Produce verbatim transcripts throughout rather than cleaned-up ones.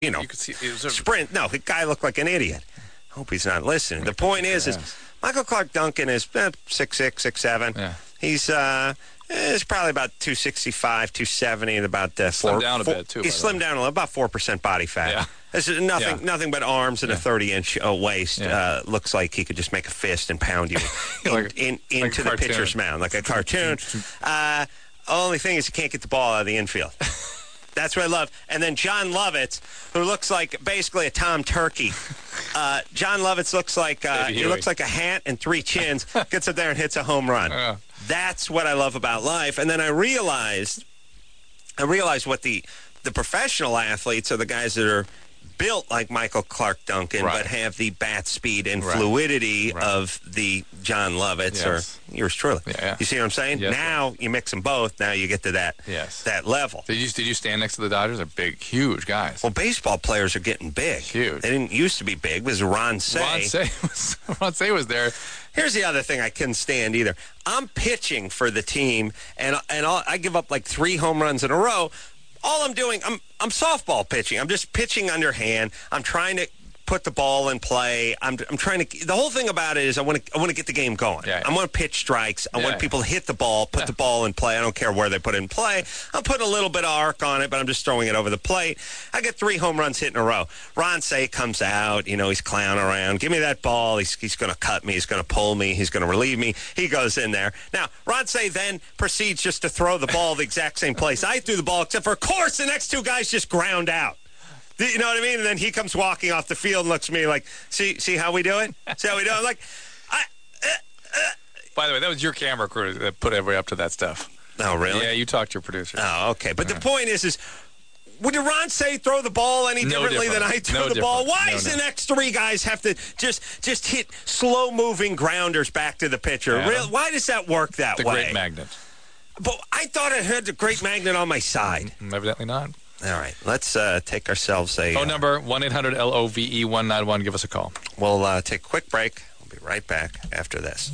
you know, You could see it was a, sprint. No, the guy looked like an idiot. Hope he's not listening. The point is, is Michael Clark Duncan is eh, six six, six seven. Yeah. He's uh, is probably about two sixty-five, two seventy, and about uh, four. Slimmed down a four, bit, too, He's by the slimmed down a little, about four percent body fat. Yeah. This is nothing, Yeah. nothing but arms and Yeah. a thirty-inch uh, waist. Yeah. Uh, looks like he could just make a fist and pound you in, Like- in, like into a the cartoon. pitcher's mound, like a cartoon. Uh, only thing is, he can't get the ball out of the infield. That's what I love. And then John Lovitz, who looks like basically a Tom Turkey. Uh, John Lovitz looks like uh, Baby he Huey. looks like a hat and three chins. Gets up there and hits a home run. Yeah. That's what I love about life. And then I realized, I realized what the the professional athletes are the guys that are built like Michael Clark Duncan, Right. but have the bat speed and Right. fluidity Right. of the John Lovitz Yes. or yours truly. Yeah, yeah. You see what I'm saying? Yes, now you mix them both. Now you get to that Yes. that level. Did you did you stand next to the Dodgers? They're big, huge guys. Well, baseball players are getting big. Huge. They didn't used to be big. It was Ron Say. Ron Say was Ron Say was there. Here's the other thing I couldn't stand either. I'm pitching for the team, and and I'll, I give up like three home runs in a row. All I'm doing, I'm I'm softball pitching. I'm just pitching underhand. I'm trying to put the ball in play. I'm I'm trying to. The whole thing about it is I want to I want to get the game going. Yeah, yeah. I want to pitch strikes. I Yeah, want yeah. people to hit the ball, put Yeah. the ball in play. I don't care where they put it in play. I'm putting a little bit of arc on it, but I'm just throwing it over the plate. I get three home runs hit in a row. Ron Say comes out. You know, he's clowning around. Give me that ball. He's he's going to cut me. He's going to pull me. He's going to relieve me. He goes in there. Now, Ron Say then proceeds just to throw the ball the exact same place I threw the ball, except for, of course, the next two guys just ground out. You know what I mean? And then he comes walking off the field and looks at me like, see see how we do it? See how we do it? I'm like, I, By the way, that was your camera crew that put everybody up to that stuff. oh, really? Yeah, you talked to your producer. Oh, okay. But the point is, is would Ron Say throw the ball any No differently than I different. throw No the ball? different. Why No, does no. the next three guys have to just just hit slow-moving grounders back to the pitcher? Yeah. Real, why does that work that the way? great magnet. But I thought I had the great magnet on my side. Evidently not. All right, let's uh, take ourselves a... Phone uh, number, one eight hundred L O V E one nine one. Give us a call. We'll uh, take a quick break. We'll be right back after this.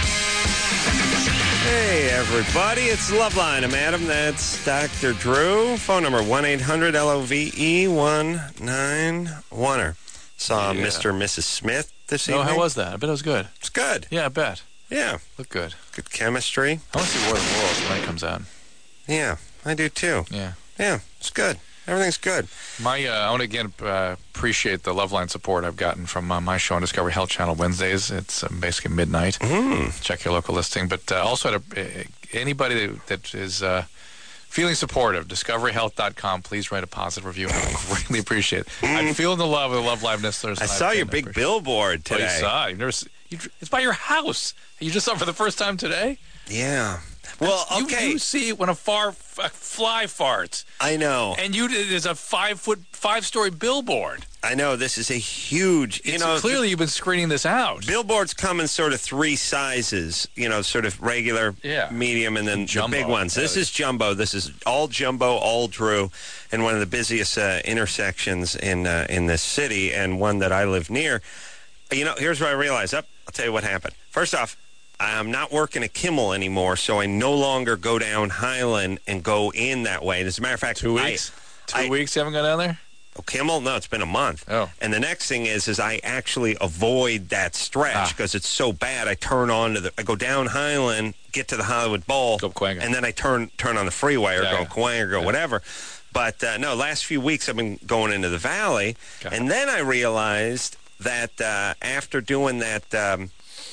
Hey, everybody. It's Loveline. I'm Adam. That's Doctor Drew. Phone number one eight hundred L O V E one nine one. Saw Yeah. Mister and Missus Smith this Oh, evening. how was that? I bet it was good. It's good. Yeah, I bet. Yeah. Looked good. Good chemistry. I want to see War of the Worlds when it comes out. Yeah, I do too. Yeah. Yeah, it's good. Everything's good. My, uh, I want to again uh, appreciate the Loveline support I've gotten from uh, my show on Discovery Health Channel Wednesdays. It's uh, basically midnight. Mm. Check your local listing. But uh, also, to, uh, anybody that, that is uh, feeling supportive, discovery health dot com, please write a positive review. I greatly appreciate it. I'm feeling the love of the Love Live listeners. I saw your big billboard Oh, today. you saw it. You've never, se- you, it's by your house. You just saw it for the first time today? Yeah. Well, You- okay. You, see it when a, far, a fly farts. I know. And you did there's a five foot, five story billboard. I know. This is a huge, you It's know. clearly you've been screening this out. Billboards come in sort of three sizes, you know, sort of regular, Yeah. medium, and then Jumbo. the big ones. This Yeah. is jumbo. This is all jumbo, all Drew, and one of the busiest uh, intersections in uh, in this city, and one that I live near. You know, here's what I realized. Up, I'll tell you what happened. First off, I'm not working at Kimmel anymore, so I no longer go down Highland and go in that way. As a matter of fact, Two I- weeks? Two I- weeks you haven't gone down there? Oh, Kimmel? No, it's been a month. Oh. And the next thing is, is I actually avoid that stretch Ah. because it's so bad. I turn on to the, I go down Highland, get to the Hollywood Bowl, Go Cahuenga. and then I turn turn on the freeway or Yeah, go yeah. Cahuenga or go Yeah. whatever. But uh, no, last few weeks I've been going into the valley, Okay. and then I realized that uh, after doing that. Um,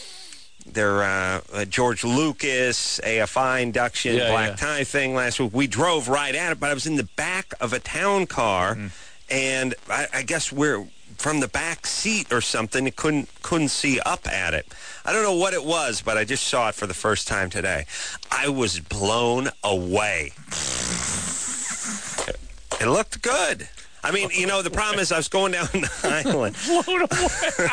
their uh, uh, George Lucas A F I induction, Yeah, black yeah. tie thing last week. We drove right at it, but I was in the back of a town car, Mm. and I, I guess we're from the back seat or something. You couldn't couldn't see up at it. I don't know what it was, but I just saw it for the first time today. I was blown away. It looked good. I mean, you know, the problem is I was going down the island. Blown away.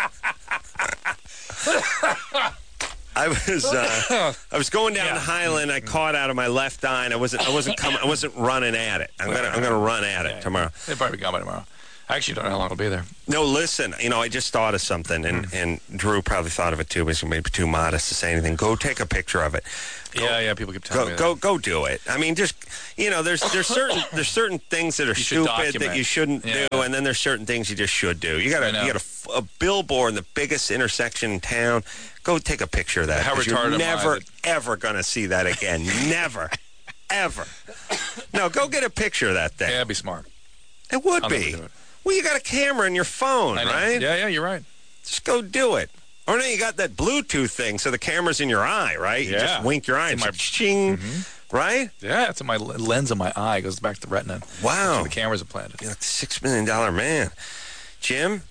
I was uh, I was going down Yeah. the Highland. I caught out of my left eye, and I wasn't I wasn't coming. I wasn't running at it. I'm gonna I'm gonna run at it tomorrow. They'll probably be gone by tomorrow. I actually don't know how long it'll be there. No, listen, you know, I just thought of something, and, mm. and Drew probably thought of it too, but he's maybe too modest to say anything. Go take a picture of it. Go, yeah, yeah, people keep telling go, me Go, that. go do it. I mean, just, you know, there's there's certain there's certain things that are You should stupid that document. you shouldn't Yeah. do, and then there's certain things you just should do. You got I a know. you got a, a billboard in the biggest intersection in town. Go take a picture of that. How 'cause retarded You're am I never, that- ever going to see that again. Never. Ever. No, go get a picture of that thing. Yeah, be smart. It would I'll be. never do it. Well, you got a camera in your phone, I know. right? Yeah, yeah, you're right. Just go do it. Or no, you got that Bluetooth thing, so the camera's in your eye, right? You Yeah. just wink your eye and It's in my ching, right? Yeah, it's in my l- lens of my eye. It goes back to the retina. That's Wow. where the camera's implanted. You're like a six million dollar man. Jim?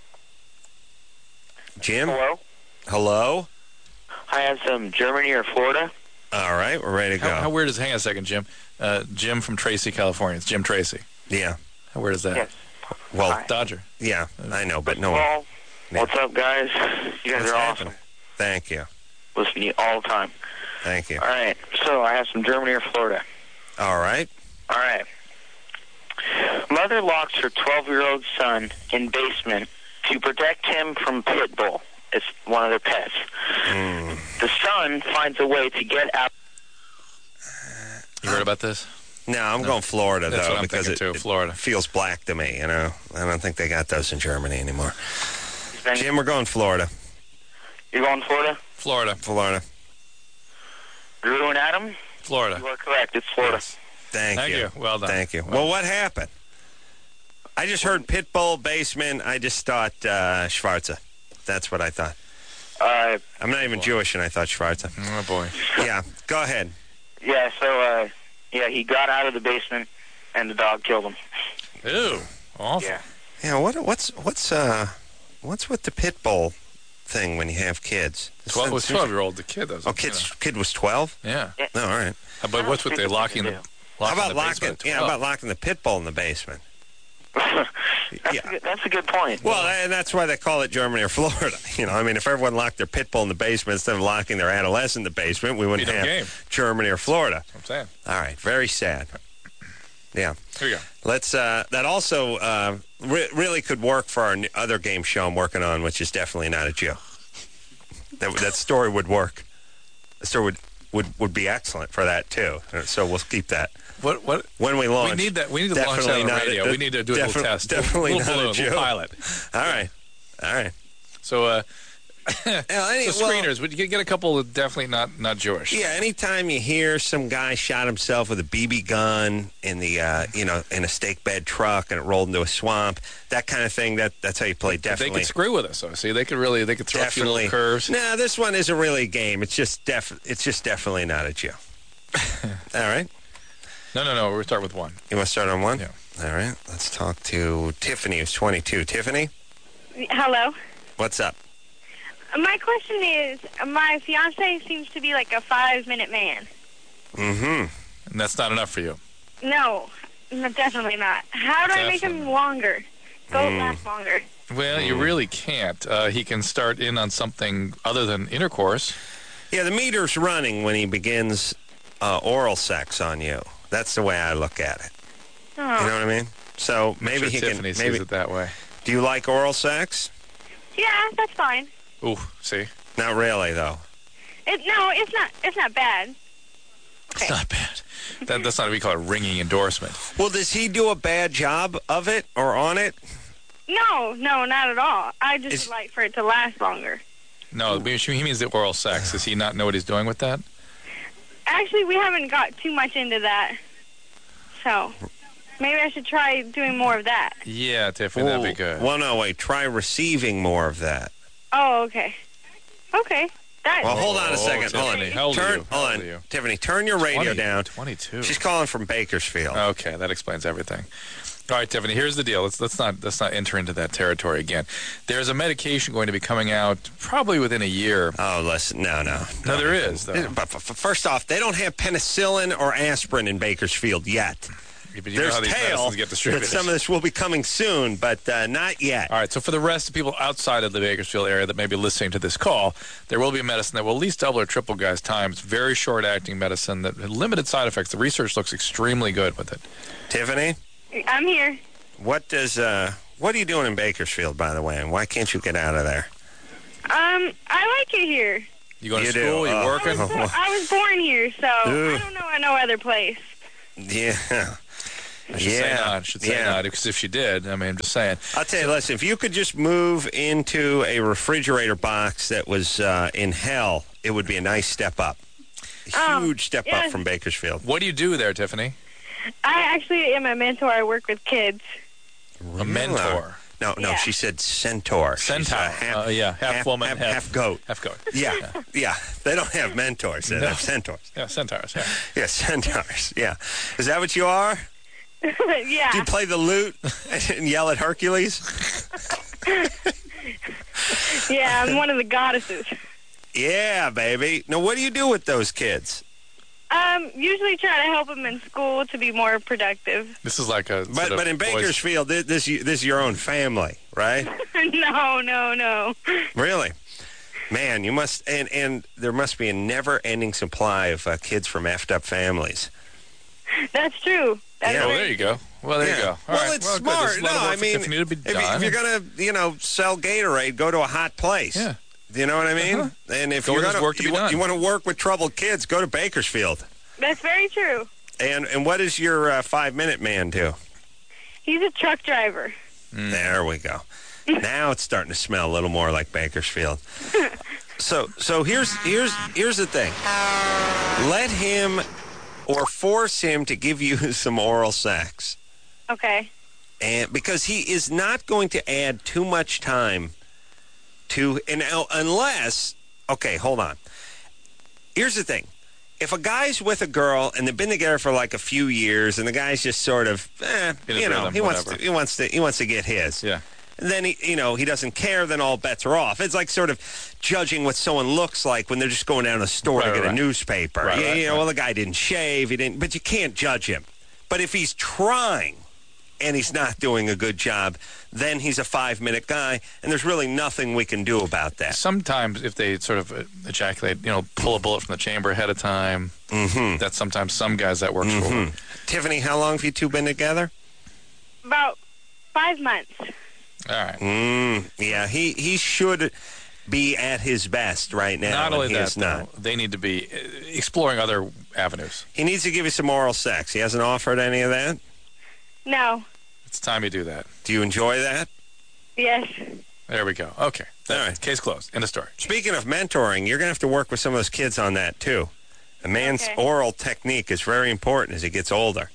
Jim? Hello? Hello? I have some Germany or Florida. All right, we're ready to go. How, how weird is it? Hang on a second, Jim. Uh, Jim from Tracy, California. It's Jim Tracy. Yeah. How weird is that? Yes. Well, Hi. Dodger. yeah, I know, but no. Well, Yeah. what's up, guys? You guys What's are happening? awesome. Thank you. Listen to you all the time. Thank you. All right, so I have some Germany or Florida. All right. All right. Mother locks her twelve-year-old son in basement to protect him from pit bull. It's one of their pets. Mm. The son finds a way to get out. You heard about this? No, I'm going Florida, That's though, what I'm because thinking, it, too, it Florida. feels black to me, you know. I don't think they got those in Germany anymore. Then- Jim, we're going Florida. You're going Florida? Florida. Florida. Drew and Adam? Florida. You are correct. It's Florida. Thank, Thank you. Well done. Thank you. Well Well, what happened? I just heard Pitbull, basement. I just thought uh, Schwarza. That's what I thought. Uh, I'm not even Jewish, and I thought Schwarza. Oh, boy. Yeah, go ahead. yeah, so, uh, yeah, he got out of the basement, and the dog killed him. Ew. Awful. Yeah. Yeah, what what's what's uh what's with the Pitbull thing when you have kids? Twelve was twelve-year-old. The kid doesn't. Oh, kid's, kid was twelve. Yeah. No, all right. How about what's with the locking the? How Locking about the locking? basement at Yeah, how twelve? about locking the Pitbull in the basement? that's, Yeah. a good, that's a good point. Well, and that's why they call it Germany or Florida. You know, I mean, if everyone locked their pit bull in the basement instead of locking their adolescent in the basement, we wouldn't Beat 'em have game. Germany or Florida. That's what I'm saying. All right, very sad. Yeah, Here you go. let's. Uh, that also uh, re- really could work for our n- other game show I'm working on, which is definitely not a Jew. That that story would work. The story would would would be excellent for that too. So we'll keep that What? What? when we launch. We need that. We need to launch that Definitely on the not a- radio. we need to do a defi- little test. definitely little not a balloon, Jew. little pilot. All right, all right. So, uh, Yeah, any- so well- screeners. Would you get a couple of definitely not not Jewish? Yeah, anytime you hear some guy shot himself with a B B gun in the uh, you know in a stake bed truck and it rolled into a swamp, that kind of thing. That that's how you play. They Definitely, could screw with us. So, see, they could really they could throw a few definitely. little curves. No, this one isn't really a game. It's just def. It's just definitely not a Jew. All right, No, no, no. We'll start with one. you want to start on one? Yeah. All right, let's talk to Tiffany, who's twenty-two. Tiffany, Hello. what's up? My question is, my fiance seems to be like a five-minute man. Mm-hmm. And that's not enough for you. No, no, definitely not. How do I make him Definitely. longer? Go Mm. last longer. Well, you really can't. Uh, he can start in on something other than intercourse. Yeah, the meter's running when he begins uh, oral sex on you. That's the way I look at it. Oh. You know what I mean? So maybe sure he Tiffany can. sees Maybe. it that way. Do you like oral sex? Yeah, that's fine. Ooh, see, Not really, though. It, no, it's not. It's not bad. it's Okay. not bad. That, that's not what we call a ringing endorsement. Well, does he do a bad job of it or on it? No, no, not at all. I just Is- would like for it to last longer. No, he means the oral sex. Does he not know what he's doing with that? Actually, we haven't got too much into that, so maybe I should try doing more of that. Yeah, Tiffany, that'd be good. Well, no, wait. Try receiving more of that. Oh, okay. Okay. That. Well, hold on a Oh, second. Hold on. Tiffany, how old are Turn, you? How hold old on. are you? Tiffany, turn your radio twenty, down. twenty-two. She's calling from Bakersfield. Okay, that explains everything. All right, Tiffany. Here's the deal. Let's let's not let's not enter into that territory again. There's a medication going to be coming out probably within a year. Oh, listen. No, no. No, there is, though. But f- f- first off, they don't have penicillin or aspirin in Bakersfield yet. But you know There's how these tale medicines get that distributed. some of this will be coming soon, but uh, not yet. All right, so for the rest of people outside of the Bakersfield area that may be listening to this call, there will be a medicine that will at least double or triple guys' time. It's very short-acting medicine that had limited side effects. The research looks extremely good with it. Tiffany, I'm here. what does uh, What are you doing in Bakersfield, by the way, and why can't you get out of there? Um, I like it here. You going to You do, school? You uh, I working? was, bo- I was born here, so Ugh. I don't know no other place. Yeah. I should say Yeah. not. I should say Yeah. not, because if she did, I mean, I'm just saying. I'll tell you, listen, if you could just move into a refrigerator box that was uh, in hell, it would be a nice step up. A Um, huge step yeah. up from Bakersfield. What do you do there, Tiffany? I actually am a mentor. I work with kids. A mentor. No, no, Yeah. she said centaur. She's, Centaur. uh, half, Uh, yeah, half woman, half, half- half goat. Half goat. Yeah, yeah. They don't have mentors. They No. have centaurs. Yeah, centaurs. Yeah. Yeah, centaurs. Yeah. Is that what you are? Yeah. Do you play the lute and yell at Hercules? Yeah, I'm one of the goddesses. Yeah, baby. Now, what do you do with those kids? Um, usually try to help them in school to be more productive. This is like a. But sort of but in boys- Bakersfield, this this this is your own family, right? No, no, no. Really? Man, you must, and, and there must be a never-ending supply of uh, kids from effed up families. That's true. That's Yeah, Oh, very- there you go. Well, there Yeah. you go. All well, right. it's well, good. smart. There's a lot No, of work I for mean, Tiffany to be if, you, done. if you're gonna, you know, sell Gatorade, go to a hot place. Yeah. Do you know what I mean? Uh-huh. And if Go you're where there's gonna, work to you, be wa- done. you want to work with troubled kids, go to Bakersfield. That's very true. And and what does your uh, five-minute man do? He's a truck driver. Mm. There we go. Now it's starting to smell a little more like Bakersfield. So so here's here's here's the thing. Let him or force him to give you some oral sex. Okay. And because he is not going to add too much time to and now, unless okay, hold on. Here's the thing. If a guy's with a girl and they've been together for like a few years and the guy's just sort of eh, In his you know, rhythm, he wants to whatever. he wants to he wants to get his. Yeah. And then he, you know, he doesn't care. Then all bets are off. It's like sort of judging what someone looks like when they're just going down to the store Right, to get right. a newspaper. Right, yeah, right, you know, right. well, the guy didn't shave. He didn't, but you can't judge him. But if he's trying and he's not doing a good job, then he's a five-minute guy, and there's really nothing we can do about that. Sometimes if they sort of uh, ejaculate, you know, pull a bullet from the chamber ahead of time, Mm-hmm. that's sometimes some guys that works for Mm-hmm. them. Tiffany, how long have you two been together? About five months. All right. Mm, yeah, he he should be at his best right now. Not and only he that, is not. though, they need to be uh, exploring other avenues. He needs to give you some oral sex. He hasn't offered any of that. No. It's time you do that. Do you enjoy that? Yes. There we go. Okay. That, All right. Case closed. End of story. Speaking of mentoring, you're going to have to work with some of those kids on that, too. A man's Okay. oral technique is very important as he gets older.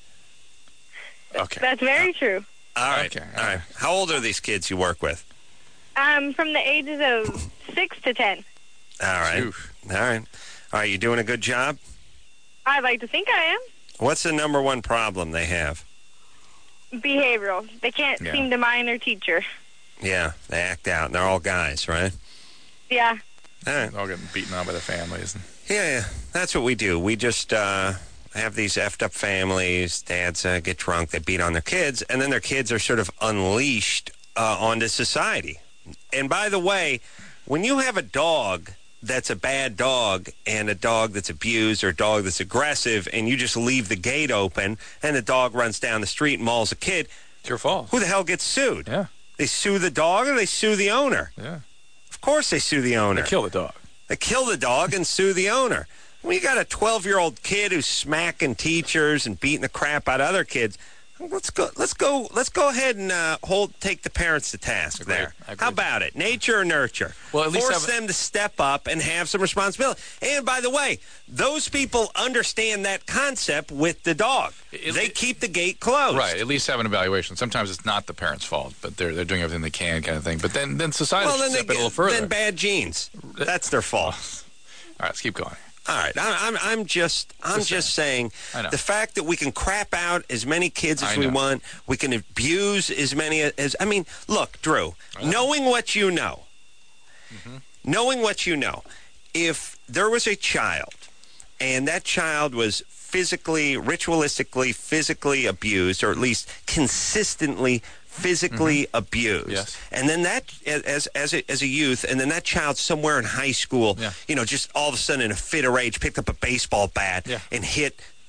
Okay. That's very true. All right. Okay, All right. How old are these kids you work with? Um, from the ages of six to ten. All right. Oof. All right. All right. You doing a good job? I'd like to think I am. What's the number one problem they have? Behavioral. They can't Yeah. seem to mind their teacher. Yeah, they act out, and they're all guys, right? Yeah. All right. They're all getting beaten on by their families. And Yeah, yeah. That's what we do. We just uh, have these effed up families. Dads uh, get drunk, they beat on their kids, and then their kids are sort of unleashed uh, onto society. And by the way, when you have a dog that's a bad dog and a dog that's abused or a dog that's aggressive, and you just leave the gate open and the dog runs down the street and mauls a kid, it's your fault. who the hell gets sued? Yeah. They sue the dog or they sue the owner? Yeah. Of course they sue the owner. They kill the dog. They kill the dog and sue the owner. When you got a twelve-year-old kid who's smacking teachers and beating the crap out of other kids, let's go. Let's go. Let's go ahead and uh, hold. Take the parents to task Agreed. there. Agreed. How about it? Nature or nurture? Well, at least force have- them to step up and have some responsibility. And by the way, those people understand that concept with the dog. It- they it- keep the gate closed. Right. At least have an evaluation. Sometimes it's not the parents' fault, but they're they're doing everything they can, kind of thing. But then then society Well, should then they step in a little get further. then bad genes. That's their fault. All right. Let's keep going. All right, I'm, I'm, I'm just, I'm Just just saying, I know. the fact that we can crap out as many kids as I we know. want, we can abuse as many as. I mean, look, Drew, knowing what you know, Mm-hmm. knowing what you know, if there was a child, and that child was physically, ritualistically, physically abused, or at least consistently physically abused. Yes. And then that, as as a, as a youth, and then that child somewhere in high school, Yeah. you know, just all of a sudden in a fit of rage, picked up a baseball bat Yeah. and hit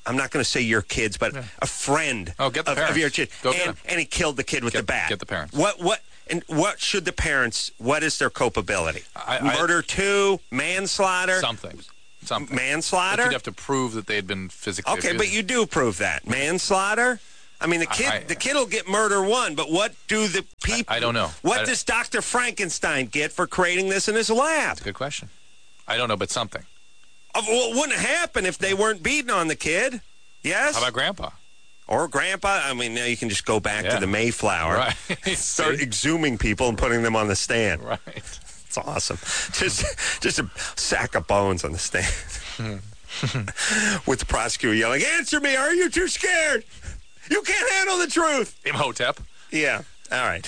I'm not going to say your kids, but Yeah. a friend Oh, get the of, of parents. your kid, Go get and, them. and he killed the kid with Get- the bat. get the parents. What what and what should the parents? What is their culpability? I- I- Murder two, manslaughter, Something. Something. But manslaughter. you'd have to prove that they had been physically Okay, abused. but you do prove that manslaughter. I mean, the kid, I- the kid will get murder one, but what do the people? I don't know. What I- does Doctor Frankenstein get for creating this in his lab? Good question. I don't know, but something. Uh, Well, it wouldn't happen if they weren't beating on the kid. Yes, How about Grandpa? or Grandpa. I mean, now you can just go back Yeah. to the Mayflower, Right. start See? exhuming people and putting them on the stand. Right. It's awesome. Just, just a sack of bones on the stand, with the prosecutor yelling, "Answer me! Are you too scared? You can't handle the truth." Imhotep. Yeah. All right.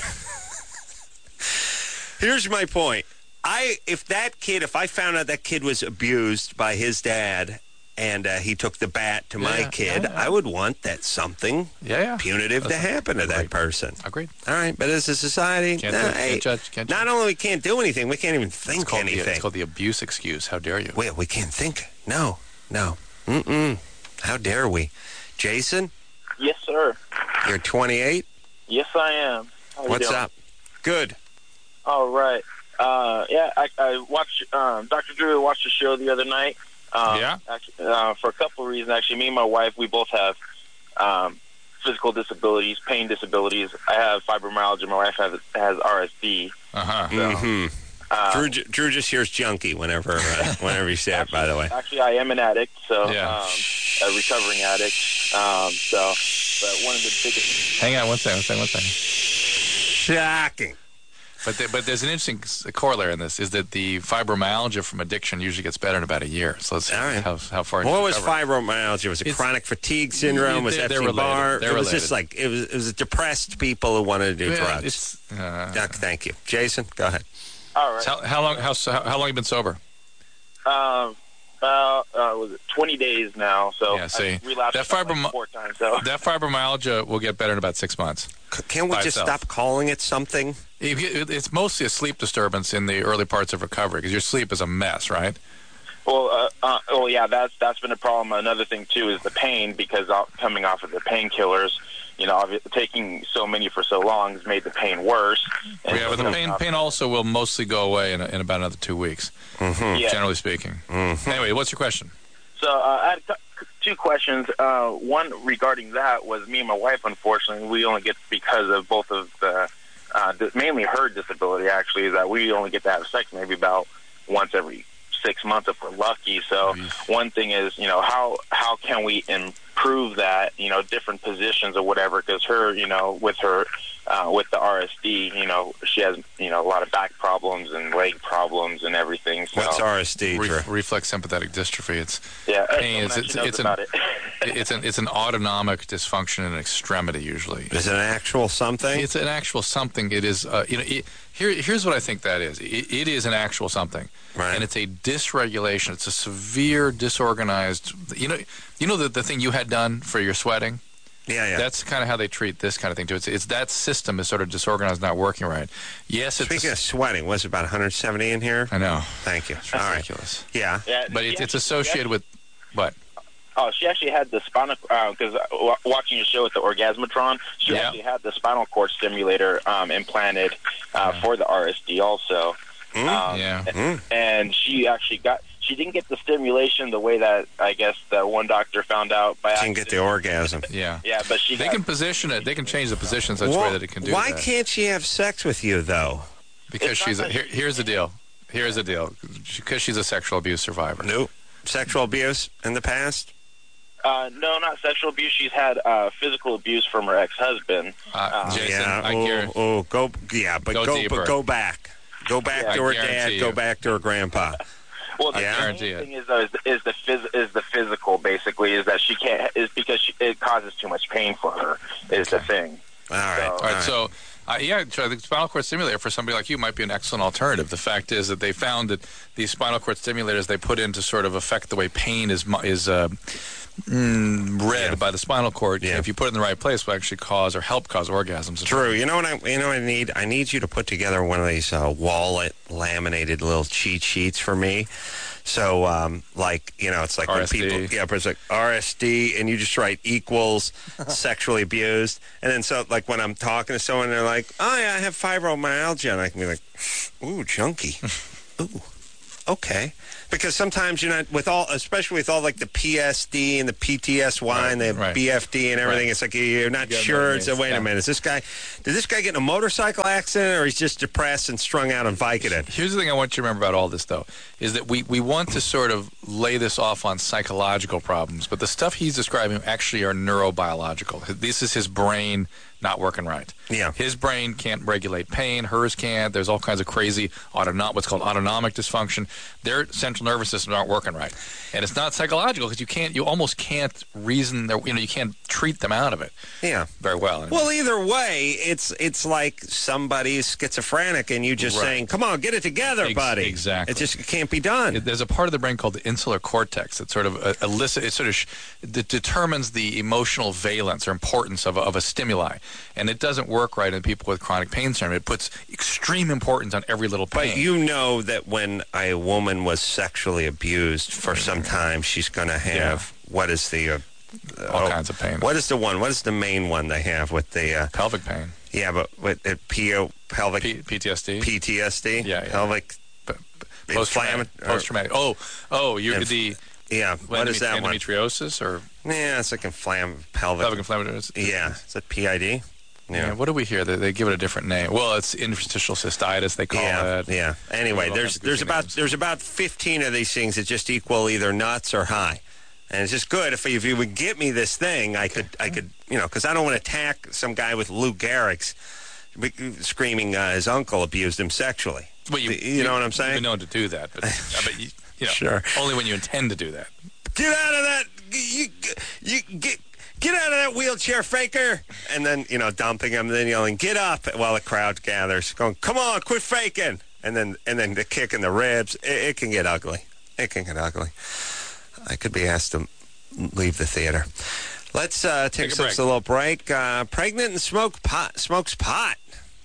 Here's my point. I if that kid, if I found out that kid was abused by his dad and uh, he took the bat to my Yeah, kid, yeah, yeah. I would want that something Yeah, yeah. punitive to That's- happen to that Agreed. person. Agreed. All right, but as a society, Can't, nah, do- hey, can't judge. Can't not judge. only we can't do anything, we can't even It's think called, the, anything. it's called the abuse excuse. How dare you? Well, we can't think. No, no. Mm-mm. How dare we? Jason, Yes, sir. you're twenty-eight. Yes, I am. How you What's doing? up? Good. All right. Uh, yeah, I, I watched um, Doctor Drew watched the show the other night. Um, Yeah? Actually, uh, for a couple of reasons. Actually, me and my wife, we both have um, physical disabilities, pain disabilities. I have fibromyalgia. My wife has has R S D. Uh-huh. Mm-hmm. Uh, Drew, j- Drew just hears junkie whenever uh, whenever you say it, by the way. Actually, I am an addict, so Yeah. um, a recovering addict. Um, so, but one of the biggest. Hang on one second, one second, one second. Shocking. But the, but there's an interesting s- corollary in this, is that the fibromyalgia from addiction usually gets better in about a year. So let's see All right. how, how far What you was recover. fibromyalgia? Was it It's- chronic fatigue syndrome? Was They're- that they're related. Bar? They're It was just related. like it was. It was depressed people who wanted to do Yeah, drugs. It's, uh, Doc, thank you, Jason. Go ahead. All right. how, how long how, so- how long have you been sober? Um, about uh, was it twenty days now? So Yeah, see, I relapsed that about, fibrom- like four times. So That fibromyalgia will get better in about six months. C- Can't we By just itself. stop calling it something? It- it- It's mostly a sleep disturbance in the early parts of recovery because your sleep is a mess, right? well, uh, uh, oh yeah, that's that's been a problem. Another thing too is the pain because uh, coming off of the painkillers, you know, obvi- taking so many for so long has made the pain worse. And Yeah, but the coming pain off- pain also will mostly go away in, in about another two weeks, Yeah. generally speaking. Anyway, what's your question? So uh, I had a cou- two questions. Uh, one regarding that was me and my wife. Unfortunately, we only get because of both of the uh, th- mainly her disability. Actually, is that we only get to have sex maybe about once every six months if we're lucky. So one thing is, you know, how how can we improve that? You know, different positions or whatever. Because her, you know, with her uh, with the R S D, you know, she has you know a lot of back problems and leg problems and everything. So What's R S D, Re- Drew? reflex sympathetic dystrophy. It's yeah, pain. someone It's it's actually knows it's an about it. it's an it's an autonomic dysfunction in an extremity usually. Is it an actual something? It's an actual something. It is, uh, you know, it, here, here's what I think that is. It, it is an actual something, Right. and it's a dysregulation. It's a severe, disorganized. You know, you know the the thing you had done for your sweating. yeah, yeah. That's kind of how they treat this kind of thing too. It's, it's that system is sort of disorganized, not working right. Yes, it's. Speaking of sweating, was it about one hundred seventy in here? I know, Thank you. it's All right. ridiculous. Yeah. Yeah, But she it, it's actually- associated with what? Oh, she actually had the spinal because uh, w- watching your show with the Orgasmatron, she Yeah. actually had the spinal cord stimulator um, implanted uh, for the R S D also. Mm. Um, Yeah. Mm. and she actually got she didn't get the stimulation the way that I guess the one doctor found out by Didn't get the orgasm. Yeah. Yeah, but she They got, can position it. They can change the position in such a Well, way that it can do why that. can't she have sex with you, though? Because It's she's a, not here, here's the deal. Here's the deal. Because she's a sexual abuse survivor. Nope. Sexual abuse in the past? uh, no, not sexual abuse. She's had uh, physical abuse from her ex-husband. Uh, Jason, yeah. I oh, guarantee. oh, go. Yeah, but Go go, deeper. but go back. Go back Yeah, to I her guarantee dad. Go you. back to her grandpa. Well, the Yeah. main Guarantee it. thing is though, is, is the phys- is the physical basically is that she can't is because she, it causes too much pain for her is the thing. All right. So- all All right, right. so uh, yeah, so the spinal cord stimulator for somebody like you might be an excellent alternative. The fact is that they found that these spinal cord stimulators they put in to sort of affect the way pain is mo- is uh, mm, read Yeah. by the spinal cord, Yeah. if you put it in the right place, will actually cause or help cause orgasms. True. You know what I? You know what I need? I need you to put together one of these uh, wallet laminated little cheat sheets for me. So, um, like, you know, it's like R S D. when people, yeah, but it's like R S D, and you just write equals sexually abused, and then so, like, when I'm talking to someone, they're like, "Oh yeah, I have fibromyalgia," and I can be like, "Ooh, junkie, ooh, okay." Because sometimes you're not with all, especially with all like the P S D and the P T S Y Right, and the right. B F D and everything. Right. It's like you're not You gotta sure. know It's what it a, wait means. a minute. Is this guy? Did this guy get in a motorcycle accident, or he's just depressed and strung out on Vicodin? Here's the thing I want you to remember about all this, though, is that we, we want to sort of lay this off on psychological problems, but the stuff he's describing actually are neurobiological. This is his brain not working right. Yeah. His brain can't regulate pain. Hers can't. There's all kinds of crazy autonom- what's called autonomic dysfunction. Their central nervous systems aren't working right, and it's not psychological because you can't. You almost can't reason. Their, you know, you can't treat them out of it Yeah. very well. Well, either way, it's it's like somebody's schizophrenic, and you just Right. saying, "Come on, get it together, Ex- buddy." exactly. It just can't be done. There's a part of the brain called the insular cortex that sort of uh, elicit, it sort of sh- that determines the emotional valence or importance of a, of a stimuli, and it doesn't work right in people with chronic pain syndrome. It puts extreme importance on every little pain. But you know that when a woman was sexually abused for some time, she's going to have what is the uh, all oh, kinds of pain. What is the one? What is the main one they have with the? Uh, Pelvic pain, yeah, but with uh, P O pelvic P- PTSD, P T S D. Yeah, yeah. Pelvic. post-traumatic. inflammatory- Post-traumatic. Oh, oh, you're Inf- the Yeah. What is that one? endometriosis or Yeah, it's like inflam pelvic. pelvic inflammatory. Yeah, is it P I D? Yeah. Yeah. What do we hear? They, they give it a different name. Well, it's interstitial cystitis. They call Yeah, it. yeah. Anyway, All there's kinds of there's goofy about names. there's about fifteen of these things that just equal either nuts or high, and it's just good if if you would get me this thing, I could I could you know because I don't want to attack some guy with Lou Gehrig's screaming uh, his uncle abused him sexually. Well, you, You know what I'm saying? You've been known to do that, but, uh, but you, you know, Sure. only when you intend to do that. Get out of that! You you get. Get out of that wheelchair, faker! And then, you know, dumping him, then yelling, "Get up!" while the crowd gathers, going, "Come on, quit faking!" And then, and then the kick in the ribs. It, it can get ugly. It can get ugly. I could be asked to leave the theater. Let's uh, take, Take a some, break. a little break. Uh, pregnant and smoke pot, smokes pot.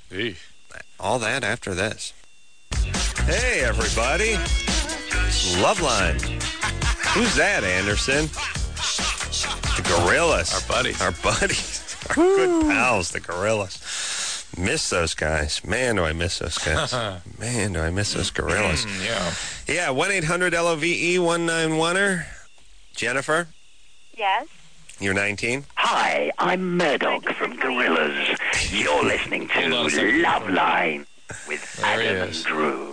All that after this. Hey, everybody! Loveline. Who's that, Anderson? The Gorillas. Our buddies. Our buddies. Our good pals, the Gorillas. Miss those guys. Man, do I miss those guys. Man, do I miss those Gorillas. Mm, yeah. Yeah, one eight hundred L O V E one nine one er. Jennifer, Yes. you're nineteen. Hi, I'm Murdoch from Gorillas. You're listening to Hold on a second. Loveline with There he Adam is. and Drew.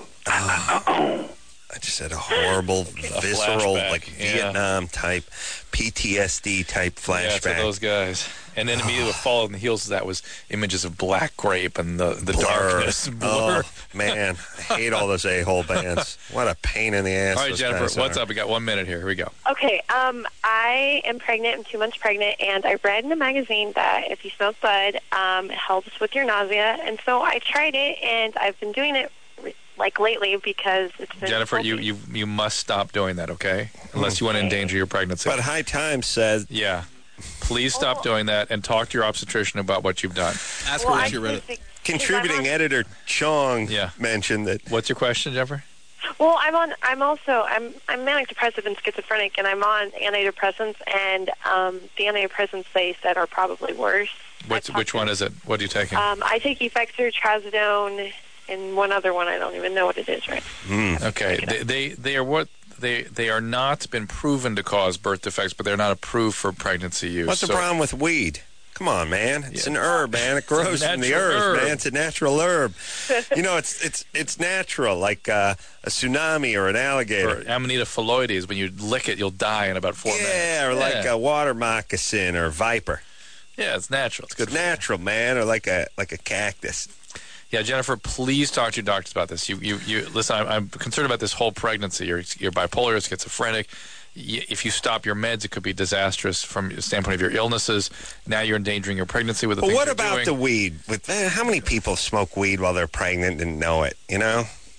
Oh, I just had a horrible, visceral, flashback, like yeah. Vietnam type, P T S D type Yeah, to flashback. those guys. And then immediately what followed in the heels of that was images of Black Grape and the, the Blur. darkness. Blur. Oh, man. I hate all those a-hole bands. What a pain in the ass. All right, those Jennifer, guys what's are. up? We got one minute here. Here we go. Okay, um, I am pregnant. I'm two months pregnant, and I read in a magazine that if you smoke bud, um, it helps with your nausea. And so I tried it, and I've been doing it like lately because it's been Jennifer, you, healthy. you, you must stop doing that, okay? Unless you want to endanger your pregnancy. But High Times says, Yeah. Please stop doing that and talk to your obstetrician about what you've done. Ask Well, her I if she read it. think- contributing I'm on- editor Chong Yeah. mentioned that. What's your question, Jennifer? Well, I'm on. I'm also. I'm. I'm manic depressive and schizophrenic, and I'm on antidepressants. And um, the antidepressants they said are probably worse. What's, which one is it? What are you taking? Um, I take Effexor, Trazodone, and one other one. I don't even know what it is right. Okay, they, they they are what they they are not been proven to cause birth defects, but they're not approved for pregnancy use. What's the So- problem with weed? Come on, man. It's Yeah. an herb, man. It grows a from the natural earth, herb. man. It's a natural herb. You know, it's it's it's natural, like uh, a tsunami or an alligator. For Amanita phalloides, when you lick it, you'll die in about four minutes. Yeah, or like yeah. a water moccasin or viper. Yeah, it's natural. It's good. It's for you. natural, man, or like a like a cactus. Yeah, Jennifer, please talk to your doctors about this. You, you, you. Listen, I'm, I'm concerned about this whole pregnancy. You're, you're bipolar, you're schizophrenic. Y- If you stop your meds, it could be disastrous from the standpoint of your illnesses. Now you're endangering your pregnancy with the But things what you're about doing. the weed? With eh, how many people smoke weed while they're pregnant and know it? You know,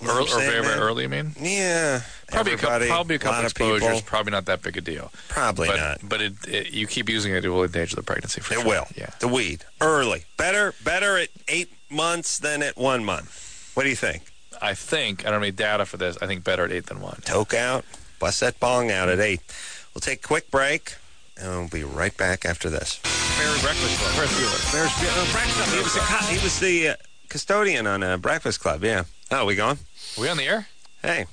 You know Early, what or I'm saying, very, very man? early, you mean? Yeah. Probably a couple, Everybody, probably a couple lot of exposures. people. Probably not that big a deal. Probably but, not. But it, it, you keep using it, it will endanger the pregnancy. For It sure. will. Yeah. The weed. Early. Better better at eight months than at one month. What do you think? I think, I don't have any data for this, I think better at eight than one. Toke out. Bust that bong out at eight. We'll take a quick break, and we'll be right back after this. Ferris Breakfast Club. Ferris Bueller. There's uh, Breakfast Club. He was the, co- he was the uh, custodian on uh, Breakfast Club, yeah. Oh, we going? Are we on the air? Hey.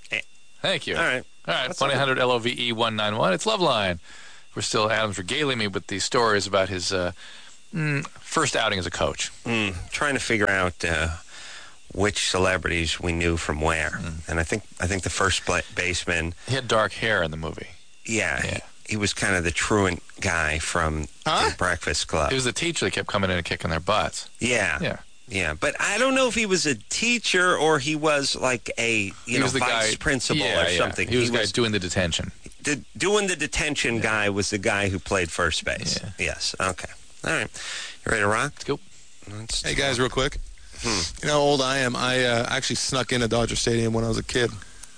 Thank you. All right. All right, What's one up? eight hundred L O V E one nine one. It's Loveline. We're still, Adam's regaling me with these stories about his uh, mm, first outing as a coach. Mm, trying to figure out uh, which celebrities we knew from where. Mm. And I think I think the first bla- baseman, He had dark hair in the movie. yeah, Yeah. He, he was kind of the truant guy from Huh? the Breakfast Club. He was the teacher that kept coming in and kicking their butts. yeah. Yeah. Yeah, but I don't know if he was a teacher or he was like a you He know was the vice guy, principal yeah, or yeah. something. He was the guy doing the detention. the, doing the detention guy was the guy who played first base. Yeah. Yes. Okay. All right. You ready to rock? Let's go. Let's Hey guys, real quick. Hmm. You know how old I am? I uh, actually snuck into Dodger Stadium when I was a kid.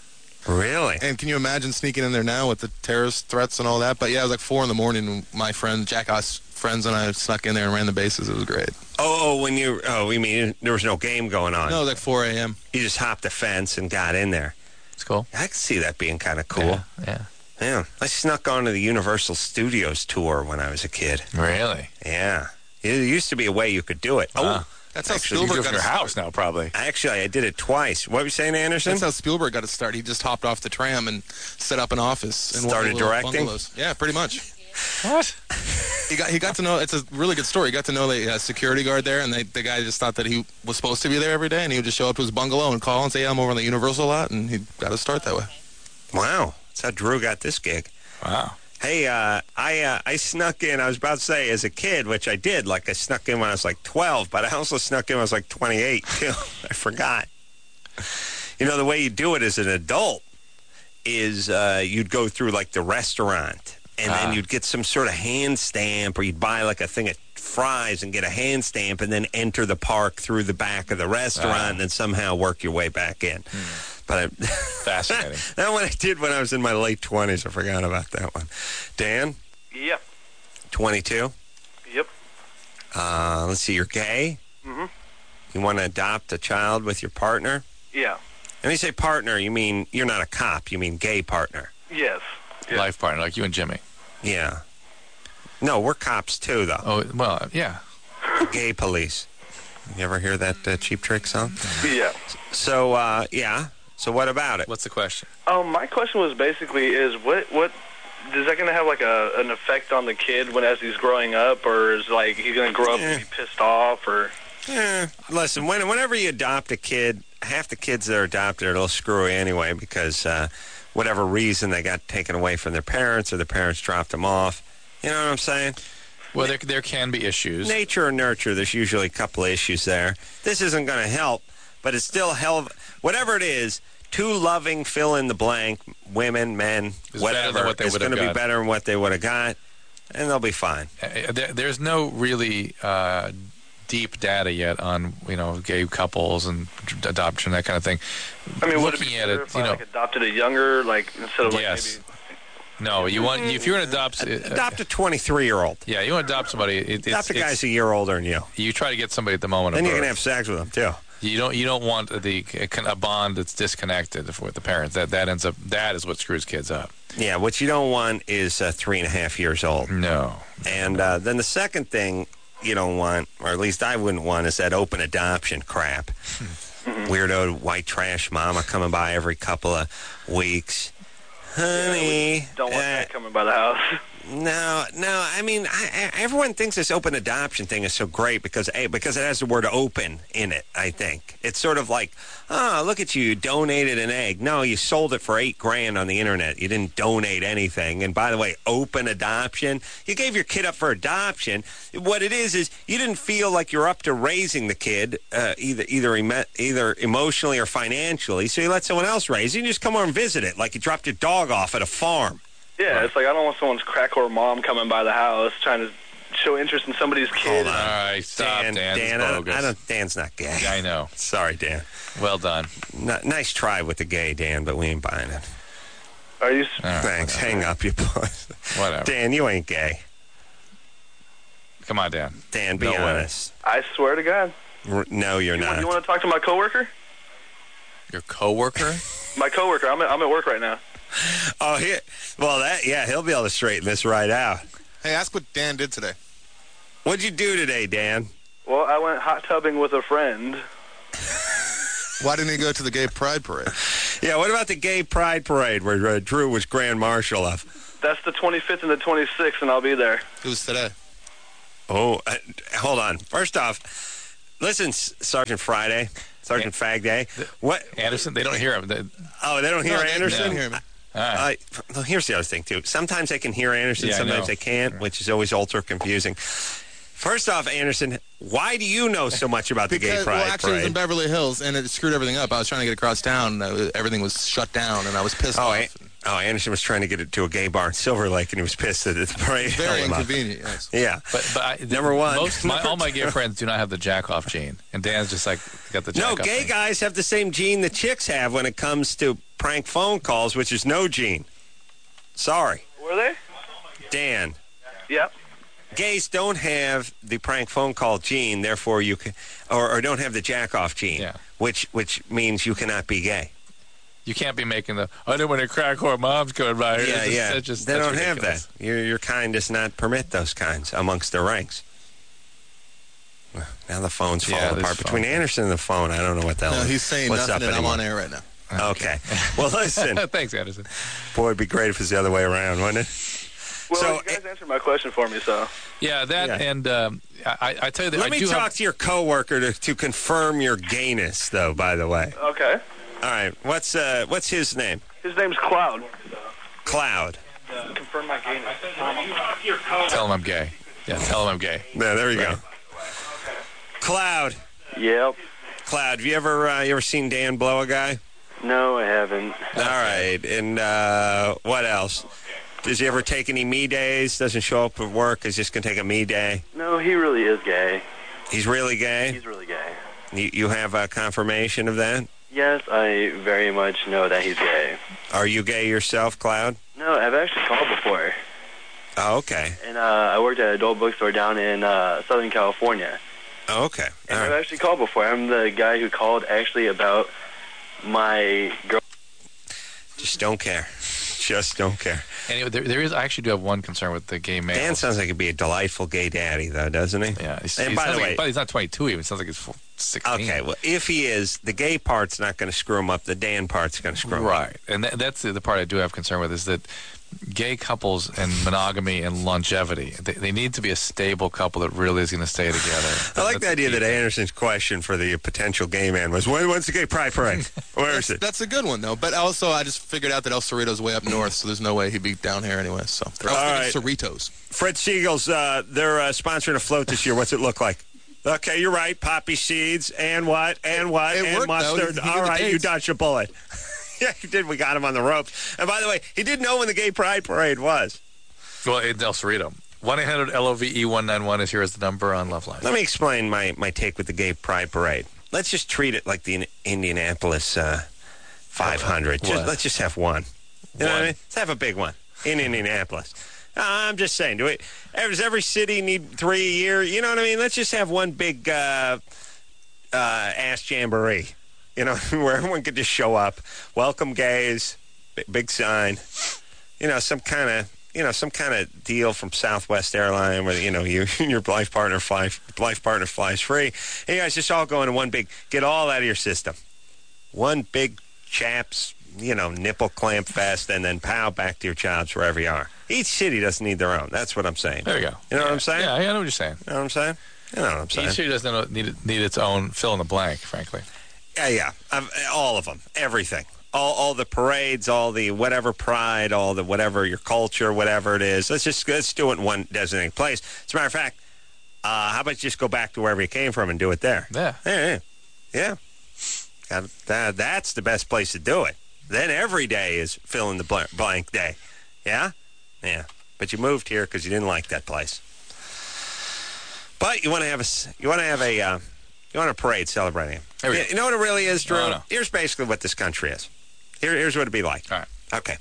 Really? And can you imagine sneaking in there now with the terrorist threats and all that? But yeah, it was like four in the morning. And my friend, Jackass friends, and I snuck in there and ran the bases. It was great. Oh, oh, when you oh, you mean there was no game going on? No, it was like four a.m. You just hopped the fence and got in there. It's cool. I could see that being kind of cool. Yeah, yeah. Yeah. I snuck onto the Universal Studios tour when I was a kid. Really? Yeah. It used to be a way you could do it. Wow. Oh, That's how Actually, You do Spielberg it got from his your start. house now, probably. actually, I did it twice. What were you saying, Anderson? That's how Spielberg got his start. He just hopped off the tram and set up an office and Started directing? Bungalows. Yeah, pretty much. What? He got he got to know. It's a really good story. He got to know the uh, security guard there, and they, the guy just thought that he was supposed to be there every day, and he would just show up to his bungalow and call and say, "Yeah, I'm over on the Universal lot," and he got his start that way. Wow. That's how Drew got this gig. Wow. Hey, uh, I uh, I snuck in, I was about to say, as a kid, which I did. Like, I snuck in when I was like twelve, but I also snuck in when I was like twenty-eight, too. I forgot. You know, the way you do it as an adult is uh, you'd go through, like, the restaurant, and Ah. then you'd get some sort of hand stamp, or you'd buy, like, a thing of fries and get a hand stamp, and then enter the park through the back of the restaurant, Ah. and then somehow work your way back in. But I... Fascinating. That one I did when I was in my late twenties. I forgot about that one. Dan, Yep. twenty-two. Yep. Uh, let's see, you're gay? Mhm. You want to adopt a child with your partner? Yeah. And when you say partner, you mean you're not a cop. You mean gay partner. Yes. Yeah. Life partner, like you and Jimmy. Yeah. No, we're cops too, though. Oh, well, yeah. Gay police. You ever hear that uh, Cheap Trick song? Yeah. So, uh, yeah. So what about it? What's the question? Um, my question was basically is what what is that going to have like a an effect on the kid when as he's growing up, or is like he's going to grow up and be pissed off, or Eh, listen, when, whenever you adopt a kid, half the kids that are adopted are a little screwy anyway because uh, whatever reason they got taken away from their parents or their parents dropped them off. You know what I'm saying? Well, there, there can be issues. Nature or nurture, there's usually a couple of issues there. This isn't going to help, but it's still hell. Whatever it is, two loving, fill in the blank, women, men, It's better than whatever, what they it's would have going to be got. better than what they would have got, and they'll be fine. Uh, there, there's no really uh, deep data yet on, you know, gay couples and adoption, that kind of thing. I mean, would it Looking be at better it, if you I know, like adopted a younger, like instead of like yes. maybe? No, you want if you're an adopt, uh, Adopt a twenty-three-year-old. yeah, you want to adopt somebody. It, it's, Adopt a guy's it's, a year older than you. you try to get somebody at the moment Then of you can birth. have sex with them, too. You don't you don't want the a bond that's disconnected with the parents. That that ends up that is what screws kids up. Yeah, what you don't want is uh, three and a half years old. No. And uh, then the second thing you don't want, or at least I wouldn't want, is that open adoption crap. Weirdo white trash mama coming by every couple of weeks. Honey. Don't want uh, that coming by the house. No, no. I mean, I, I, everyone thinks this open adoption thing is so great because a because it has the word "open" in it. I think it's sort of like, oh, look at you, you donated an egg. No, you sold it for eight grand on the internet. You didn't donate anything. And by the way, open adoption. You gave your kid up for adoption. What it is is you didn't feel like you're up to raising the kid, uh, either either emo- either emotionally or financially. So you let someone else raise it. You just come over and visit it, like you dropped your dog off at a farm. Yeah, it's like I don't want someone's crack whore mom coming by the house trying to show interest in somebody's kid. Hold on. All right, stop, Dan. Dan, This is Dan, I, bogus. I don't, Dan's not gay. Yeah, I know. Sorry, Dan. Well done. N- nice try with the gay, Dan, but we ain't buying it. Are you? All right, Thanks. whatever. Hang up, you boys. Whatever. Dan, you ain't gay. Come on, Dan. Dan, be No way. honest. I swear to God. R- No, you're You, not. want, you want to talk to my coworker? Your coworker? My coworker. I'm at, I'm at work right now. Oh, he, well, that yeah, he'll be able to straighten this right out. Hey, ask what Dan did today. What'd you do today, Dan? Well, I went hot tubbing with a friend. Why didn't he go to the gay pride parade? Yeah, what about the gay pride parade where uh, Drew was grand marshal of? That's the twenty-fifth and the twenty-sixth, and I'll be there. It was today. Oh, uh, hold on. First off, listen, S- Sergeant Friday, Sergeant Fag Day. What? Anderson? They don't hear him. They, Oh, they don't hear No, they Anderson? didn't hear me. all right. Uh, well, here's the other thing, too. Sometimes they can hear Anderson, Yeah, I sometimes know. they can't, which is always ultra confusing. First off, Anderson, why do you know so much about the gay Because, pride well, actually, it was in parade? Beverly Hills, and it screwed everything up. I was trying to get across town, and uh, everything was shut down, and I was pissed Oh, off. An- oh, Anderson was trying to get it to a gay bar in Silver Lake, and he was pissed that the parade Very held him up. inconvenient, yes. Yeah. But, but I, Number one. Most, my, all my gay friends do not have the jack-off gene. And Dan's just like, got the No, jack-off gay gene. guys have the same gene the chicks have when it comes to prank phone calls, which is no gene. Sorry. Were they? Dan, Yep. gays don't have the prank phone call gene, therefore you can, or, or don't have the jack-off gene, Yeah. which which means you cannot be gay. You can't be making the, I didn't want a crack whore mom's going by here. Yeah, It's just- yeah. that's just- they that's don't ridiculous. have that. Your, your kind does not permit those kinds amongst their ranks. Well, now the phone's Yeah, falling this apart. Between phone. Anderson and the phone, I don't know what the hell. No, he's saying what's nothing, up and I'm anymore. on air right now. Okay. Well, listen, Thanks, Anderson. boy, it'd be great if it was the other way around, wouldn't it? Well, So, you guys answered my question for me, so. Yeah, that Yeah. and um, I, I tell you that Let I me do talk have, to your coworker to, to confirm your gayness, though. By the way, Okay. all right. What's uh, what's his name? His name's Cloud. Cloud. Confirm my gayness. tell him I'm gay. Yeah, tell him I'm gay. Yeah, there you go. Cloud. Yep. Cloud. Have you ever uh, you ever seen Dan blow a guy? No, I haven't. All right. And uh, what else? Does he ever take any me days? Doesn't show up at work? Is just gonna take a me day? No, he really is gay. He's really gay. He's really gay. You, you have a confirmation of that? Yes, I very much know that he's gay. Are you gay yourself, Cloud? No, I've actually called before. Oh, okay. And uh, I worked at an adult bookstore down in uh, Southern California. Oh, okay. And All I've right. actually called before. I'm the guy who called actually about my girl. Just don't care. Just don't care. Anyway, there, there is. I actually do have one concern with the gay male. Dan sounds like he'd be a delightful gay daddy, though, doesn't he? Yeah, he's, And he by sounds the like- way- but he's not twenty-two even. It sounds like he's four- sixteen. Okay, well, if he is, the gay part's not going to screw him up. The Dan part's going to screw him up. Right, and that, that's the, the part I do have concern with is that gay couples and monogamy and longevity, they, they need to be a stable couple that really is going to stay together. I like That's the idea key that thing. Anderson's question for the potential gay man was, when, when's the gay pride parade? Where is That's, it? that's a good one, though. But also, I just figured out that El Cerrito's way up north, so there's no way he'd be down here anyway. So, I was All thinking Cerritos. Fred Siegel's, uh, they're uh, sponsoring a float this year. What's it look like? Okay, you're right. Poppy seeds and what? And what? It and worked, though. mustard. He- he All gave the right, you dates. dodged a bullet. Yeah, he did. We got him on the ropes. And by the way, he did know when the gay pride parade was. Well, in El Cerrito. one eight hundred L O V E one nine one is here as the number on Love Line. Let me explain my, my take with the gay pride parade. Let's just treat it like the In- Indianapolis uh, five hundred. Just, What? let's just have one. You know what I One. mean? Let's have a big one in Indianapolis. Uh, I'm just saying, do it. Does every city need three a year? You know what I mean? Let's just have one big uh, uh, ass jamboree. You know, where everyone could just show up. Welcome gays. Big, big sign. You know, some kind of you know some kind of deal from Southwest Airline where you know you and your life partner fly life partner flies free. And you guys just all go into one big. Get all out of your system. One big chaps. You know, nipple clamp fest, and then pow back to your jobs wherever you are. Each city doesn't need their own. That's what I'm saying. There you go. You know what I'm saying? Yeah, I know what you're saying. You know what I'm saying? You know what I'm saying? Each city doesn't need, need its own fill in the blank, frankly. Yeah, yeah. I've, all of them. Everything. All, all the parades, all the whatever pride, all the whatever your culture, whatever it is. Let's just let's do it in one designated place. As a matter of fact, uh, how about you just go back to wherever you came from and do it there? Yeah. Yeah, yeah. yeah. Got, that, that's the best place to do it. Then every day is fill in the blank, blank day. Yeah? Yeah. But you moved here because you didn't like that place. But you want to have a s- you want to have a uh, you want a parade celebrating him. Here we You, go. you know what it really is, Drew? No, no. Here's basically what this country is. Here, here's what it'd be like. All right. Okay.